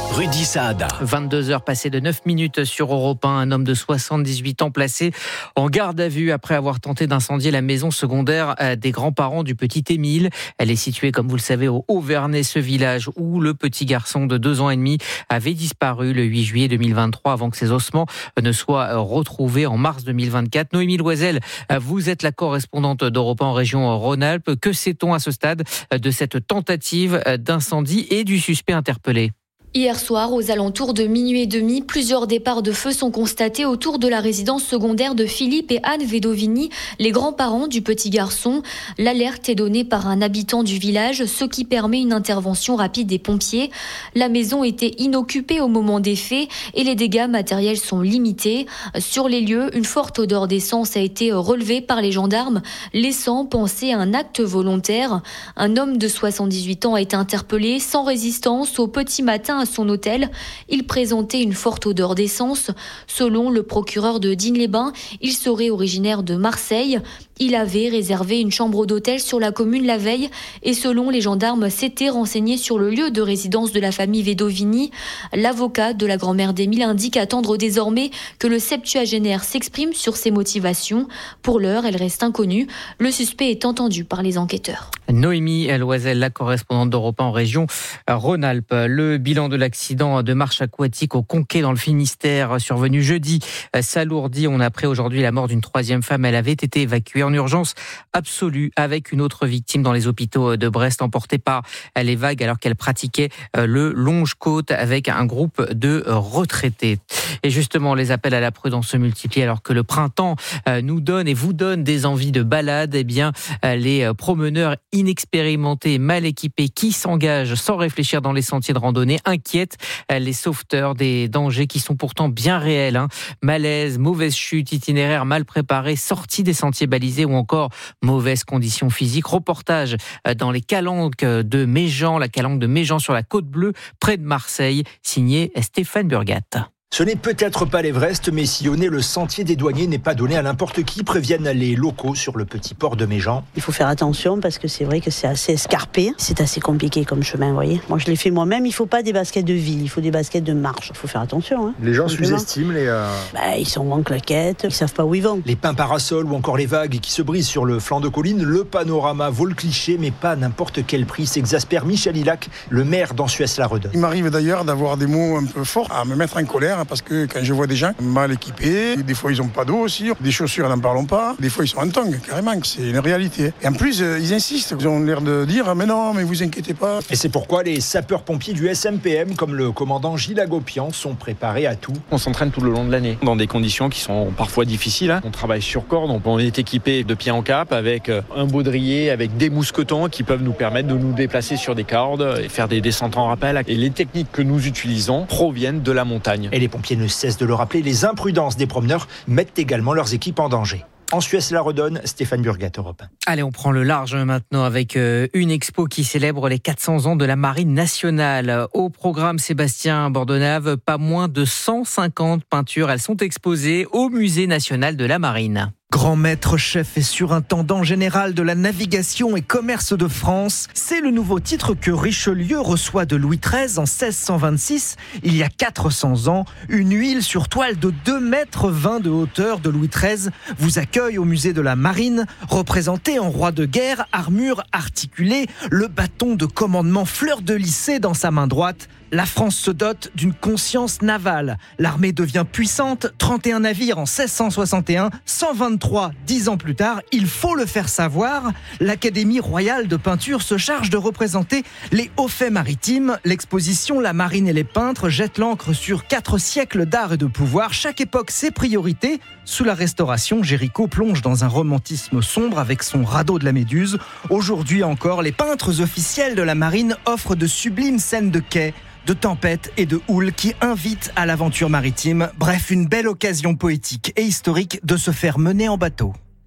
Rudy Saada. vingt-deux heures passées de neuf minutes sur Europe un. Un homme de soixante-dix-huit ans placé en garde à vue après avoir tenté d'incendier la maison secondaire des grands-parents du petit Émile. Elle est située, comme vous le savez, au Haut-Vernay, ce village où le petit garçon de deux ans et demi avait disparu le huit juillet deux mille vingt-trois avant que ses ossements ne soient retrouvés en mars deux mille vingt-quatre. Noémie Loisel, vous êtes la correspondante d'Europe un en région Rhône-Alpes. Que sait-on à ce stade de cette tentative d'incendie et du suspect interpellé ? Hier soir, aux alentours de minuit et demi, plusieurs départs de feu sont constatés autour de la résidence secondaire de Philippe et Anne Vedovini, les grands-parents du petit garçon. L'alerte est donnée par un habitant du village, ce qui permet une intervention rapide des pompiers. La maison était inoccupée au moment des faits et les dégâts matériels sont limités. Sur les lieux, une forte odeur d'essence a été relevée par les gendarmes, laissant penser à un acte volontaire. Un homme de soixante-dix-huit ans a été interpellé sans résistance au petit matin à son hôtel. Il présentait une forte odeur d'essence. Selon le procureur de Digne-les-Bains, il serait originaire de Marseille. Il avait réservé une chambre d'hôtel sur la commune la veille et selon les gendarmes, s'était renseigné sur le lieu de résidence de la famille Vedovini. L'avocat de la grand-mère d'Émile indique attendre désormais que le septuagénaire s'exprime sur ses motivations. Pour l'heure, elle reste inconnue. Le suspect est entendu par les enquêteurs. Noémie Loisel, la correspondante d'Europe un en région Rhône-Alpes. Le bilan de l'accident de marche aquatique au Conquet dans le Finistère survenu jeudi s'alourdit. On a appris aujourd'hui la mort d'une troisième femme. Elle avait été évacuée en urgence absolue avec une autre victime dans les hôpitaux de Brest, emportée par les vagues alors qu'elle pratiquait le longe-côte avec un groupe de retraités. Et justement, les appels à la prudence se multiplient alors que le printemps nous donne et vous donne des envies de balade. Eh bien, les promeneurs inexpérimentés, mal équipés, qui s'engagent sans réfléchir dans les sentiers de randonnée, inquiètent les sauveteurs des dangers qui sont pourtant bien réels. Hein. Malaise, mauvaise chute, itinéraire mal préparé, sortie des sentiers balisés ou encore mauvaises conditions physiques. Reportage dans les calanques de Méjean, la calanque de Méjean sur la Côte Bleue, près de Marseille, signé Stéphane Burgat. Ce n'est peut-être pas l'Everest, mais sillonner le sentier des douaniers n'est pas donné à n'importe qui, préviennent les locaux sur le petit port de Méjean. Il faut faire attention parce que c'est vrai que c'est assez escarpé. C'est assez compliqué comme chemin, vous voyez. Moi, je l'ai fait moi-même. Il ne faut pas des baskets de ville, il faut des baskets de marche. Il faut faire attention. Hein, les gens sous-estiment les... Euh... Bah, ils sont en claquettes, ils ne savent pas où ils vont. Les pins parasols ou encore les vagues qui se brisent sur le flanc de colline, le panorama vaut le cliché, mais pas à n'importe quel prix. S'exaspère Michel Hilac, le maire d'Ansuès-la-Redonne. Il m'arrive d'ailleurs d'avoir des mots un peu forts à me mettre en colère parce que quand je vois des gens mal équipés, des fois ils n'ont pas d'eau aussi, des chaussures n'en parlons pas, des fois ils sont en tongs, carrément, c'est une réalité. Et en plus, ils insistent, ils ont l'air de dire « mais non, mais vous inquiétez pas ». Et c'est pourquoi les sapeurs-pompiers du S M P M, comme le commandant Gilles Agopian, sont préparés à tout. On s'entraîne tout le long de l'année, dans des conditions qui sont parfois difficiles. Hein. On travaille sur corde, on est équipé de pied en cap, avec un baudrier, avec des mousquetons qui peuvent nous permettre de nous déplacer sur des cordes et faire des descentes en rappel. Et les techniques que nous utilisons proviennent de la montagne. Et les pompiers ne cessent de le rappeler, les imprudences des promeneurs mettent également leurs équipes en danger. En Suisse-la-Redonne, Stéphane Burgat, Europe un. Allez, on prend le large maintenant avec une expo qui célèbre les quatre cents ans de la Marine nationale. Au programme Sébastien Bordenave, pas moins de cent cinquante peintures. Elles sont exposées au Musée national de la Marine. Grand maître, chef et surintendant général de la navigation et commerce de France, c'est le nouveau titre que Richelieu reçoit de Louis treize en seize cent vingt-six, il y a quatre cents ans. Une huile sur toile de deux mètres vingt de hauteur de Louis treize vous accueille au musée de la Marine, représenté en roi de guerre, armure articulée, le bâton de commandement fleur-de-lys dans sa main droite. La France se dote d'une conscience navale. L'armée devient puissante, trente et un navires en seize cent soixante et un, cent vingt-trois dix ans plus tard. Il faut le faire savoir. L'Académie royale de peinture se charge de représenter les hauts faits maritimes. L'exposition La Marine et les peintres jette l'encre sur quatre siècles d'art et de pouvoir. Chaque époque ses priorités. Sous la Restauration, Géricault plonge dans un romantisme sombre avec son radeau de la Méduse. Aujourd'hui encore, les peintres officiels de la Marine offrent de sublimes scènes de quai, de tempêtes et de houles qui invitent à l'aventure maritime. Bref, une belle occasion poétique et historique de se faire mener en bateau.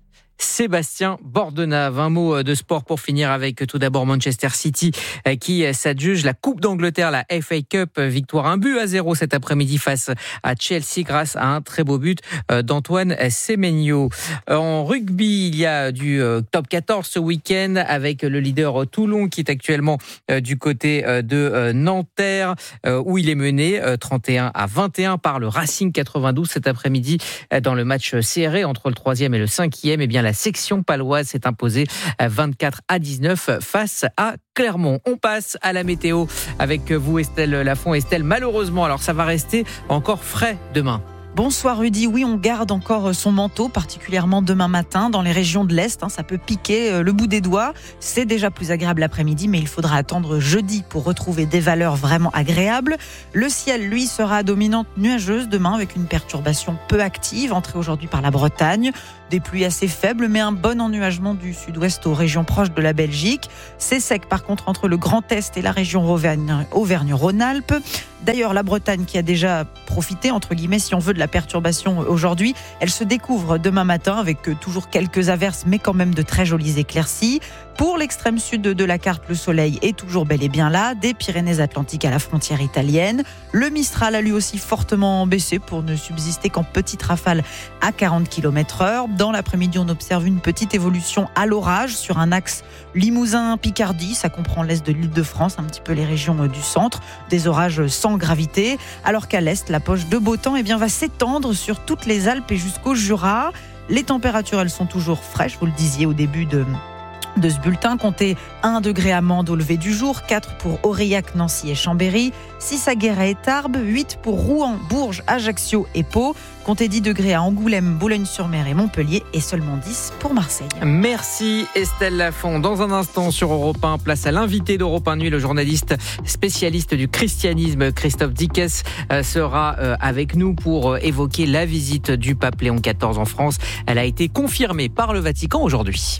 Sébastien Bordenave. Un mot de sport pour finir avec tout d'abord Manchester City qui s'adjuge la Coupe d'Angleterre, la F A Cup. Victoire un but à zéro cet après-midi face à Chelsea grâce à un très beau but d'Antoine Semenyo. En rugby, il y a du top quatorze ce week-end avec le leader Toulon qui est actuellement du côté de Nanterre où il est mené trente et un à vingt et un par le Racing quatre-vingt-douze cet après-midi dans le match serré entre le troisième et le cinquième. Et bien la section paloise s'est imposée vingt-quatre à dix-neuf face à Clermont. On passe à la météo avec vous Estelle Lafont. Estelle, malheureusement, alors ça va rester encore frais demain. Bonsoir Rudy, oui on garde encore son manteau, particulièrement demain matin dans les régions de l'Est, hein, ça peut piquer le bout des doigts, c'est déjà plus agréable l'après-midi mais il faudra attendre jeudi pour retrouver des valeurs vraiment agréables. Le ciel lui sera à dominante nuageuse demain avec une perturbation peu active entrée aujourd'hui par la Bretagne, des pluies assez faibles mais un bon ennuagement du sud-ouest aux régions proches de la Belgique. C'est sec par contre entre le Grand Est et la région Auvergne, Auvergne-Rhône-Alpes. D'ailleurs la Bretagne qui a déjà profité entre guillemets si on veut de la perturbation aujourd'hui, elle se découvre demain matin avec toujours quelques averses mais quand même de très jolies éclaircies. Pour l'extrême sud de la carte, le soleil est toujours bel et bien là, des Pyrénées-Atlantiques à la frontière italienne. Le Mistral a lui aussi fortement baissé pour ne subsister qu'en petites rafales à quarante kilomètres heure. Dans l'après-midi, on observe une petite évolution à l'orage sur un axe Limousin-Picardie. Ça comprend l'est de l'Île-de-France, un petit peu les régions du centre. Des orages sans gravité. Alors qu'à l'est, la poche de beau temps eh bien, va s'étendre sur toutes les Alpes et jusqu'au Jura. Les températures, elles sont toujours fraîches, vous le disiez au début de... de ce bulletin. Comptez un degré à Mende au lever du jour, quatre pour Aurillac, Nancy et Chambéry, six à Guéret et Tarbes, huit pour Rouen, Bourges, Ajaccio et Pau. Comptez dix degrés à Angoulême, Boulogne-sur-Mer et Montpellier et seulement dix pour Marseille. Merci Estelle Lafont. Dans un instant sur Europe un, place à l'invité d'Europe un Nuit, le journaliste spécialiste du christianisme Christophe Dickès sera avec nous pour évoquer la visite du pape Léon quatorze en France. Elle a été confirmée par le Vatican aujourd'hui.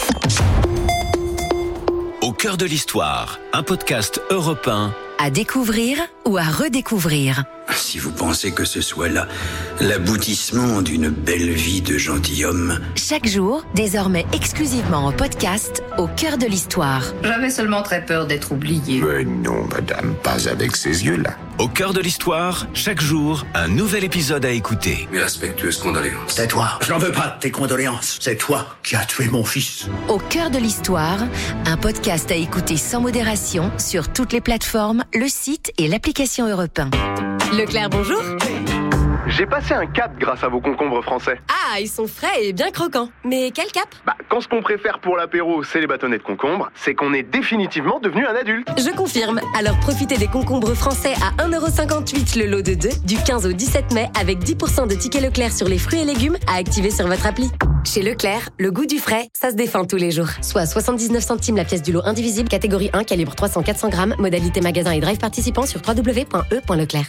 Au cœur de l'histoire, un podcast Europe un. À découvrir ou à redécouvrir. Si vous pensez que ce soit là l'aboutissement d'une belle vie de gentilhomme. Chaque jour, désormais exclusivement en podcast, au cœur de l'histoire. J'avais seulement très peur d'être oublié. Mais non, madame, pas avec ces yeux-là. Au cœur de l'histoire, chaque jour, un nouvel épisode à écouter. Mes respectueuses condoléances. C'est toi. Je n'en veux pas de tes condoléances. C'est toi qui as tué mon fils. Au cœur de l'histoire, un podcast à écouter sans modération sur toutes les plateformes, le site et l'application Europe un. Leclerc, bonjour. J'ai passé un cap grâce à vos concombres français. Ah, ils sont frais et bien croquants. Mais quel cap ? Bah, quand ce qu'on préfère pour l'apéro, c'est les bâtonnets de concombre, c'est qu'on est définitivement devenu un adulte. Je confirme. Alors profitez des concombres français à un euro cinquante-huit le lot de deux du quinze au dix-sept mai avec dix pour cent de tickets Leclerc sur les fruits et légumes à activer sur votre appli. Chez Leclerc, le goût du frais, ça se défend tous les jours. Soit soixante-dix-neuf centimes la pièce du lot indivisible, catégorie un, calibre trois cents à quatre cents grammes, modalité magasin et drive participant sur w w w point e point leclerc.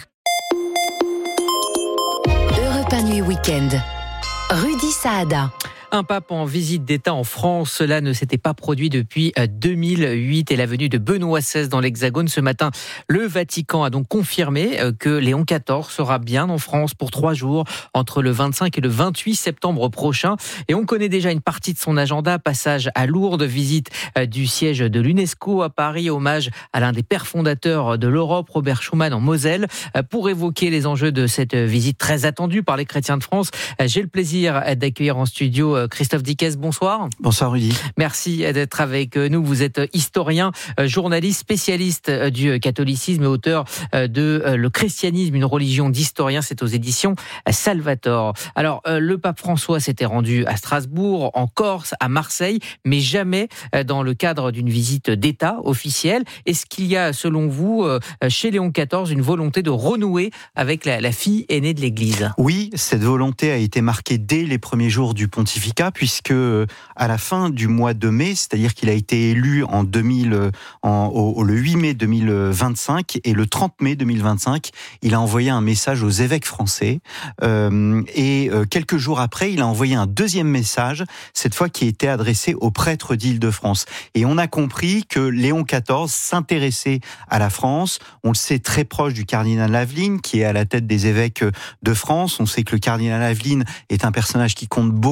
Europe un Nuit Week-end. Rudy Saada. Un pape en visite d'État en France, cela ne s'était pas produit depuis deux mille huit et la venue de Benoît seize dans l'Hexagone. Ce matin, le Vatican a donc confirmé que Léon quatorze sera bien en France pour trois jours entre le vingt-cinq et le vingt-huit septembre prochain. Et on connaît déjà une partie de son agenda, passage à Lourdes, visite du siège de l'UNESCO à Paris, hommage à l'un des pères fondateurs de l'Europe, Robert Schuman en Moselle. Pour évoquer les enjeux de cette visite très attendue par les chrétiens de France, j'ai le plaisir d'accueillir en studio Christophe Dickès, bonsoir. Bonsoir Rudy. Merci d'être avec nous. Vous êtes historien, journaliste, spécialiste du catholicisme et auteur de Le christianisme, une religion d'historien. C'est aux éditions Salvator. Alors, le pape François s'était rendu à Strasbourg, en Corse, à Marseille, mais jamais dans le cadre d'une visite d'État officielle. Est-ce qu'il y a, selon vous, chez Léon quatorze, une volonté de renouer avec la, la fille aînée de l'Église ? Oui, cette volonté a été marquée dès les premiers jours du pontificat, puisque à la fin du mois de mai, c'est-à-dire qu'il a été élu en deux mille, en, au, le huit mai deux mille vingt-cinq et le trente mai deux mille vingt-cinq, il a envoyé un message aux évêques français euh, et euh, quelques jours après, il a envoyé un deuxième message, cette fois qui était adressé aux prêtres d'Île-de-France. Et on a compris que Léon quatorze s'intéressait à la France. On le sait, très proche du cardinal Aveline, qui est à la tête des évêques de France. On sait que le cardinal Aveline est un personnage qui compte beaucoup au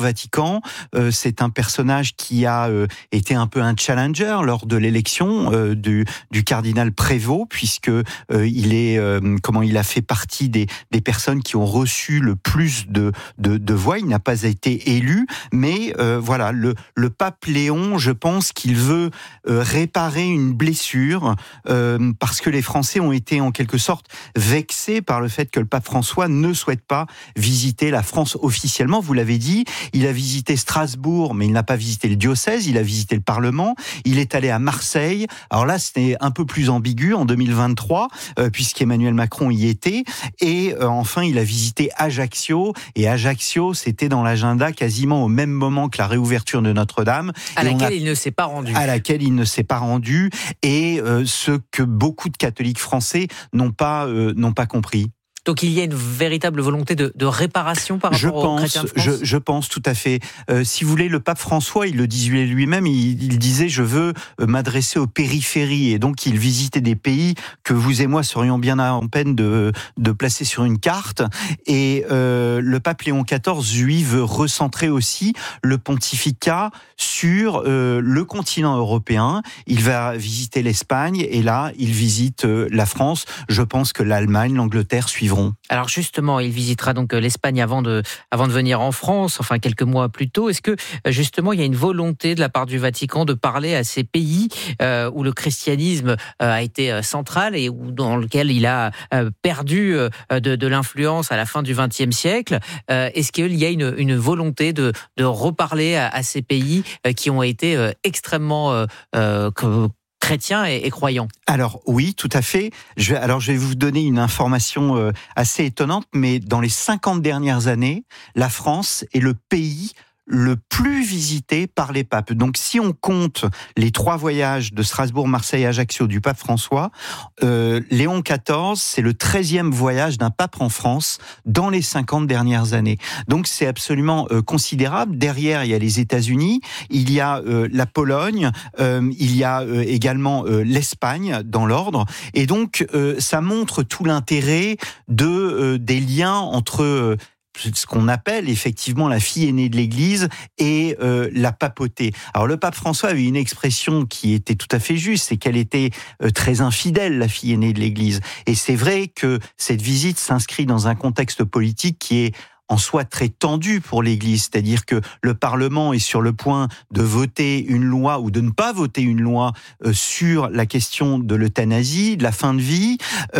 Vatican. Euh, c'est un personnage qui a euh, été un peu un challenger lors de l'élection euh, du, du cardinal Prévost, puisque euh, il est, euh, comment il a fait partie des, des personnes qui ont reçu le plus de, de, de voix. Il n'a pas été élu, mais euh, voilà, le, le pape Léon, je pense qu'il veut euh, réparer une blessure euh, parce que les Français ont été en quelque sorte vexés par le fait que le pape François ne souhaite pas visiter la France officiellement. Vous l'avez dit, il a visité Strasbourg, mais il n'a pas visité le diocèse, il a visité le Parlement, il est allé à Marseille. Alors là, c'était un peu plus ambigu en deux mille vingt-trois, euh, puisqu'Emmanuel Macron y était. Et euh, enfin, il a visité Ajaccio. Et Ajaccio, c'était dans l'agenda quasiment au même moment que la réouverture de Notre-Dame. À et laquelle a... il ne s'est pas rendu. À laquelle il ne s'est pas rendu. Et euh, ce que beaucoup de catholiques français n'ont pas, euh, n'ont pas compris. Donc il y a une véritable volonté de, de réparation par rapport je aux pense, chrétiens de France. je, je pense tout à fait. Euh, si vous voulez, le pape François, il le disait lui-même, il, il disait « je veux m'adresser aux périphéries ». Et donc il visitait des pays que vous et moi serions bien en peine de, de placer sur une carte. Et euh, le pape Léon quatorze, lui, veut recentrer aussi le pontificat sur euh, le continent européen. Il va visiter l'Espagne et là, il visite euh, la France. Je pense que l'Allemagne, l'Angleterre suivront. Alors justement, il visitera donc l'Espagne avant de, avant de venir en France, enfin quelques mois plus tôt. Est-ce que justement il y a une volonté de la part du Vatican de parler à ces pays euh, où le christianisme euh, a été central et où, dans lequel il a euh, perdu euh, de, de l'influence à la fin du vingtième siècle? euh, Est-ce qu'il y a une, une volonté de, de reparler à, à ces pays euh, qui ont été euh, extrêmement euh, euh, chrétiens et, et croyants? Alors oui, tout à fait. Je vais, alors je vais vous donner une information euh, assez étonnante, mais dans les cinquante dernières années, la France est le pays le plus visité par les papes. Donc si on compte les trois voyages de Strasbourg, Marseille, Ajaccio du pape François, euh, Léon quatorze, c'est le treizième voyage d'un pape en France dans les cinquante dernières années. Donc c'est absolument euh, considérable. Derrière, il y a les États-Unis, il y a euh, la Pologne, euh, il y a euh, également euh, l'Espagne dans l'ordre. Et donc euh, ça montre tout l'intérêt de euh, des liens entre euh, ce qu'on appelle effectivement la fille aînée de l'Église et euh, la papauté. Alors le pape François avait une expression qui était tout à fait juste, c'est qu'elle était euh, très infidèle, la fille aînée de l'Église. Et c'est vrai que cette visite s'inscrit dans un contexte politique qui est en soi très tendu pour l'Église, c'est-à-dire que le Parlement est sur le point de voter une loi ou de ne pas voter une loi euh, sur la question de l'euthanasie, de la fin de vie.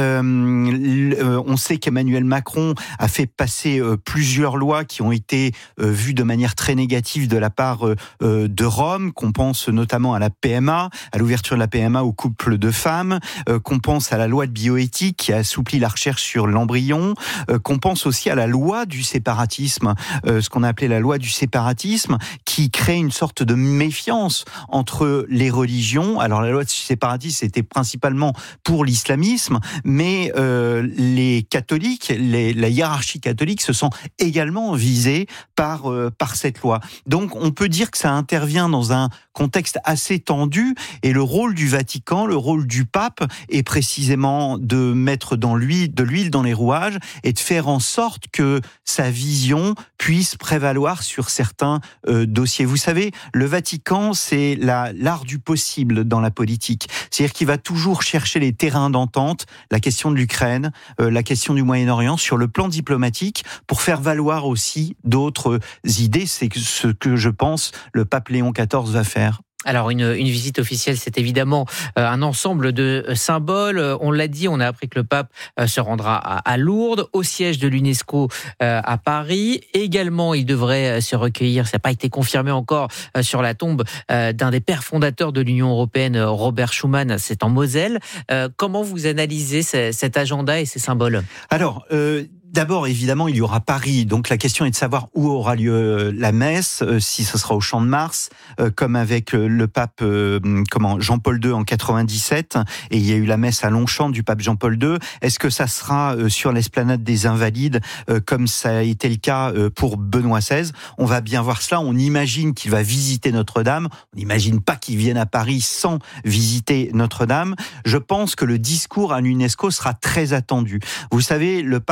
Euh, euh, on sait qu'Emmanuel Macron a fait passer euh, plusieurs lois qui ont été euh, vues de manière très négative de la part euh, de Rome, qu'on pense notamment à la P M A, à l'ouverture de la P M A aux couples de femmes, euh, qu'on pense à la loi de bioéthique qui a assoupli la recherche sur l'embryon, euh, qu'on pense aussi à la loi du séparatisme, euh, ce qu'on a appelé la loi du séparatisme, qui crée une sorte de méfiance entre les religions. Alors la loi du séparatisme, c'était principalement pour l'islamisme, mais euh, les catholiques, les, la hiérarchie catholique se sent également visée par, euh, par cette loi. Donc on peut dire que ça intervient dans un contexte assez tendu, et le rôle du Vatican, le rôle du pape est précisément de mettre dans l'huile, de l'huile dans les rouages et de faire en sorte que sa vision puisse prévaloir sur certains euh, dossiers. Vous savez, le Vatican, c'est la, l'art du possible dans la politique. C'est-à-dire qu'il va toujours chercher les terrains d'entente, la question de l'Ukraine, euh, la question du Moyen-Orient, sur le plan diplomatique, pour faire valoir aussi d'autres idées. C'est ce que je pense le pape Léon quatorze va faire. Alors une, une visite officielle, c'est évidemment euh, un ensemble de symboles. On l'a dit, on a appris que le pape euh, se rendra à, à Lourdes, au siège de l'UNESCO euh, à Paris. Également, il devrait se recueillir, ça n'a pas été confirmé encore, euh, sur la tombe euh, d'un des pères fondateurs de l'Union européenne, Robert Schuman, c'est en Moselle. Euh, comment vous analysez ce, cet agenda et ces symboles ? Alors, euh... D'abord, évidemment, il y aura Paris. Donc, la question est de savoir où aura lieu la messe, euh, si ce sera au Champ de Mars, euh, comme avec euh, le pape euh, comment, Jean-Paul deux en quatre-vingt-dix-sept, et il y a eu la messe à Longchamp du pape Jean-Paul deux. Est-ce que ça sera euh, sur l'esplanade des Invalides, euh, comme ça a été le cas euh, pour Benoît seize? On va bien voir cela. On imagine qu'il va visiter Notre-Dame. On n'imagine pas qu'il vienne à Paris sans visiter Notre-Dame. Je pense que le discours à l'UNESCO sera très attendu. Vous savez, le pape... Euh,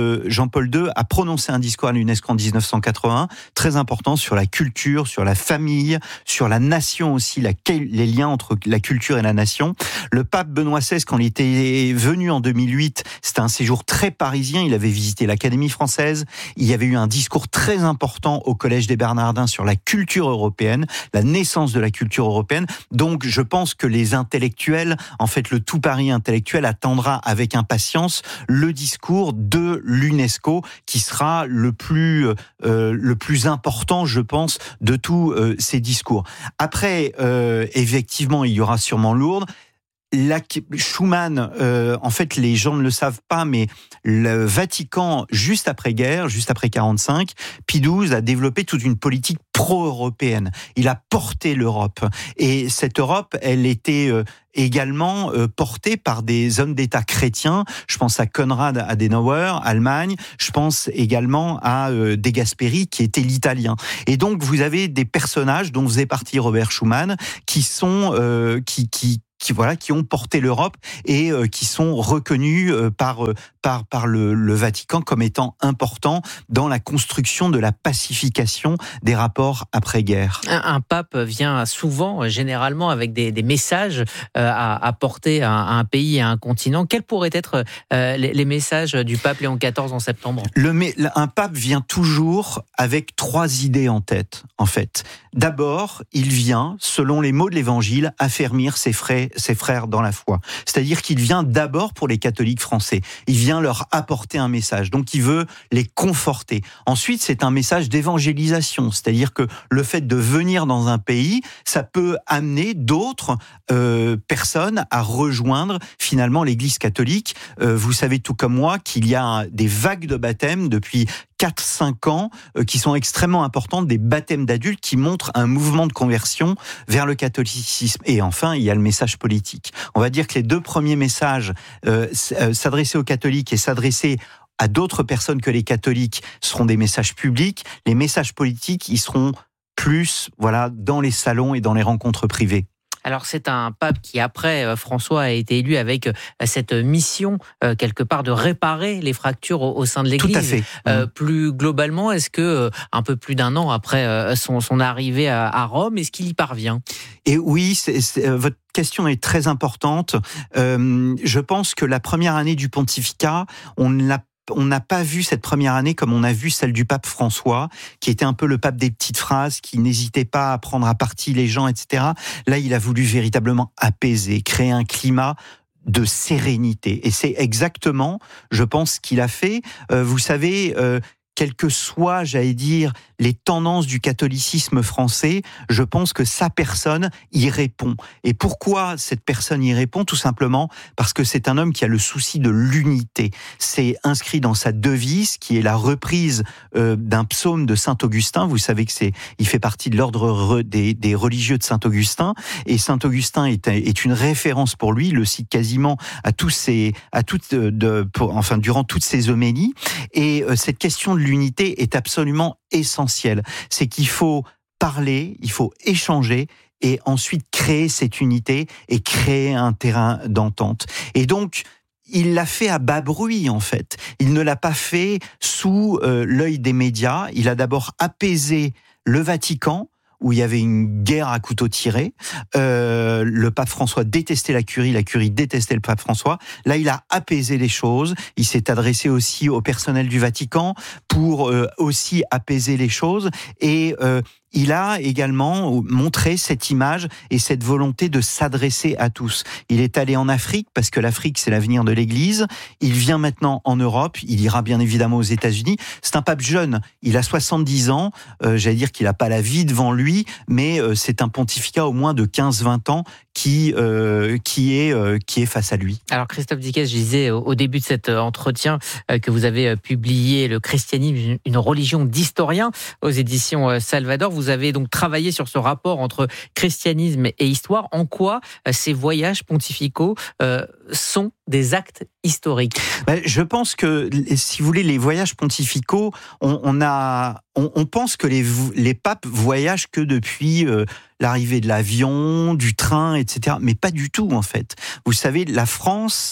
euh, Jean-Paul deux a prononcé un discours à l'UNESCO en dix-neuf cent quatre-vingt-un, très important sur la culture, sur la famille, sur la nation aussi, la, les liens entre la culture et la nation. Le pape Benoît seize, quand il était venu en deux mille huit, c'était un séjour très parisien, il avait visité l'Académie française, il y avait eu un discours très important au Collège des Bernardins sur la culture européenne, la naissance de la culture européenne. Donc je pense que les intellectuels, en fait le tout Paris intellectuel attendra avec impatience le discours de l'UNESCO qui sera le plus, euh, le plus important, je pense, de tous euh, ces discours. Après, euh, effectivement, il y aura sûrement Lourdes. La, Schuman, euh, en fait, les gens ne le savent pas, mais le Vatican, juste après-guerre, juste après quarante-cinq, Pie douze a développé toute une politique pro-européenne. Il a porté l'Europe. Et cette Europe, elle était euh, également euh, portée par des hommes d'État chrétiens. Je pense à Konrad Adenauer, Allemagne. Je pense également à euh, De Gasperi, qui était l'italien. Et donc, vous avez des personnages dont faisait partie Robert Schuman, qui sont, euh, qui, qui, qui voilà, qui ont porté l'Europe et euh, qui sont reconnus euh, par euh, par par le, le Vatican comme étant importants dans la construction de la pacification des rapports après-guerre. Un, un pape vient souvent, généralement, avec des, des messages euh, à, à porter à, à un pays et à un continent. Quels pourraient être euh, les, les messages du pape Léon quatorze en septembre ? Le, un pape vient toujours avec trois idées en tête, en fait. D'abord, il vient, selon les mots de l'Évangile, affermir ses frères ses frères dans la foi. C'est-à-dire qu'il vient d'abord pour les catholiques français. Il vient leur apporter un message. Donc, il veut les conforter. Ensuite, c'est un message d'évangélisation. C'est-à-dire que le fait de venir dans un pays, ça peut amener d'autres euh, personnes à rejoindre finalement l'Église catholique. Euh, vous savez tout comme moi qu'il y a des vagues de baptême depuis quatre cinq ans euh, qui sont extrêmement importantes, des baptêmes d'adultes qui montrent un mouvement de conversion vers le catholicisme. Et enfin, il y a le message politique. On va dire que les deux premiers messages, euh, s'adresser aux catholiques et s'adresser à d'autres personnes que les catholiques, seront des messages publics. Les messages politiques, ils seront plus voilà, dans les salons et dans les rencontres privées. Alors c'est un pape qui, après François, a été élu avec cette mission, euh, quelque part, de réparer les fractures au, au sein de l'Église. Tout à fait. Euh, plus globalement, est-ce que, euh, un peu plus d'un an après euh, son, son arrivée à, à Rome, est-ce qu'il y parvient ? Et oui, c'est, c'est, votre question est très importante. Euh, je pense que la première année du pontificat, on ne l'a On n'a pas vu cette première année comme on a vu celle du pape François, qui était un peu le pape des petites phrases, qui n'hésitait pas à prendre à partie les gens, et cetera. Là, il a voulu véritablement apaiser, créer un climat de sérénité. Et c'est exactement, je pense, ce qu'il a fait. Euh, vous savez, euh, quelles que soient, j'allais dire, les tendances du catholicisme français, je pense que sa personne y répond. Et pourquoi cette personne y répond ? Tout simplement parce que c'est un homme qui a le souci de l'unité. C'est inscrit dans sa devise, qui est la reprise euh, d'un psaume de Saint-Augustin. Vous savez que c'est, il fait partie de l'ordre re, des, des religieux de Saint-Augustin. Et Saint-Augustin est, est une référence pour lui. Il le cite quasiment à tous ses, à toutes, de, pour, enfin, durant toutes ses homélies. Et euh, cette question de l'unité est absolument essentielle. C'est qu'il faut parler, il faut échanger et ensuite créer cette unité et créer un terrain d'entente. Et donc, il l'a fait à bas bruit, en fait. Il ne l'a pas fait sous euh, l'œil des médias. Il a d'abord apaisé le Vatican, où il y avait une guerre à couteau tiré. Euh, le pape François détestait la curie, la curie détestait le pape François. Là, il a apaisé les choses. Il s'est adressé aussi au personnel du Vatican pour euh, aussi apaiser les choses. Et euh, il a également montré cette image et cette volonté de s'adresser à tous. Il est allé en Afrique, parce que l'Afrique, c'est l'avenir de l'Église. Il vient maintenant en Europe. Il ira bien évidemment aux États-Unis. C'est un pape jeune. Il a soixante-dix ans. Euh, j'allais dire qu'il n'a pas la vie devant lui, mais euh, c'est un pontificat au moins de quinze vingt ans qui, euh, qui, est, euh, qui est face à lui. Alors Christophe Dickès, je disais au début de cet entretien euh, que vous avez publié « Le christianisme, une religion d'historien » aux éditions Salvador. Vous avez donc travaillé sur ce rapport entre christianisme et histoire. En quoi euh, ces voyages pontificaux euh, sont des actes historiques ? Ben, je pense que, si vous voulez, les voyages pontificaux, on, on, a, on, on pense que les, les papes voyagent que depuis euh, l'arrivée de l'avion, du train, et cetera. Mais pas du tout, en fait. Vous savez, la France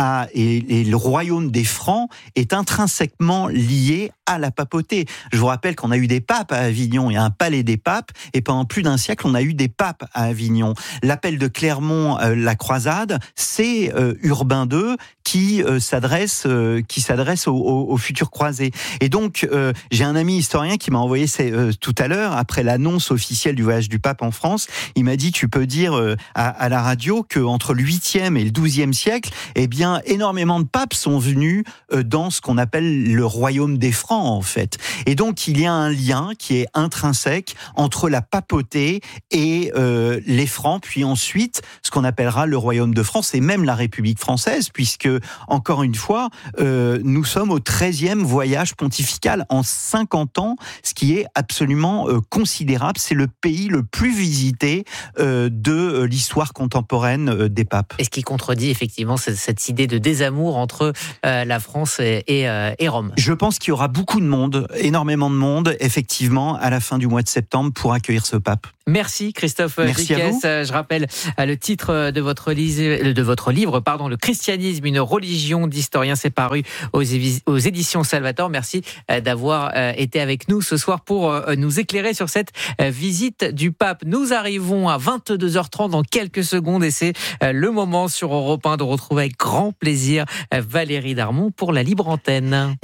à, et, et le royaume des Francs est intrinsèquement lié à la papauté. Je vous rappelle qu'on a eu des papes à Avignon, il y a un palais des papes, et pendant plus d'un siècle, on a eu des papes à Avignon. L'appel de Clermont, euh, la croisade, c'est euh, Urbain deux qui euh, s'adresse, euh, qui s'adresse aux, aux, aux futurs croisés. Et donc, euh, j'ai un ami historien qui m'a envoyé euh, tout à l'heure, après l'annonce officielle du voyage du pape en France, il m'a dit, tu peux dire euh, à, à la radio qu'entre le huitième et le douzième siècle, eh bien, énormément de papes sont venus euh, dans ce qu'on appelle le royaume des Francs, en fait. Et donc, il y a un lien qui est intrinsèque entre la papauté et euh, les Francs, puis ensuite, ce qu'on appellera le royaume de France et même la République française, puisque, encore une fois, euh, nous sommes au treizième voyage pontifical en cinquante ans, ce qui est absolument euh, considérable. C'est le pays le plus visité euh, de euh, l'histoire contemporaine euh, des papes. Et ce qui contredit effectivement cette, cette idée de désamour entre euh, la France et, et, euh, et Rome. Je pense qu'il y aura beaucoup de monde, énormément de monde, effectivement, à la fin du mois de septembre pour accueillir ce pape. Merci Christophe Merci Riquès. Je rappelle le titre de votre, li- de votre livre, pardon, Le christianisme, une religion d'historien. C'est paru aux, évi- aux éditions Salvator. Merci d'avoir été avec nous ce soir pour nous éclairer sur cette visite du pape. Nous arrivons à vingt-deux heures trente dans quelques secondes et c'est le moment sur Europe un de retrouver avec grand plaisir Valérie Darmon pour la Libre Antenne.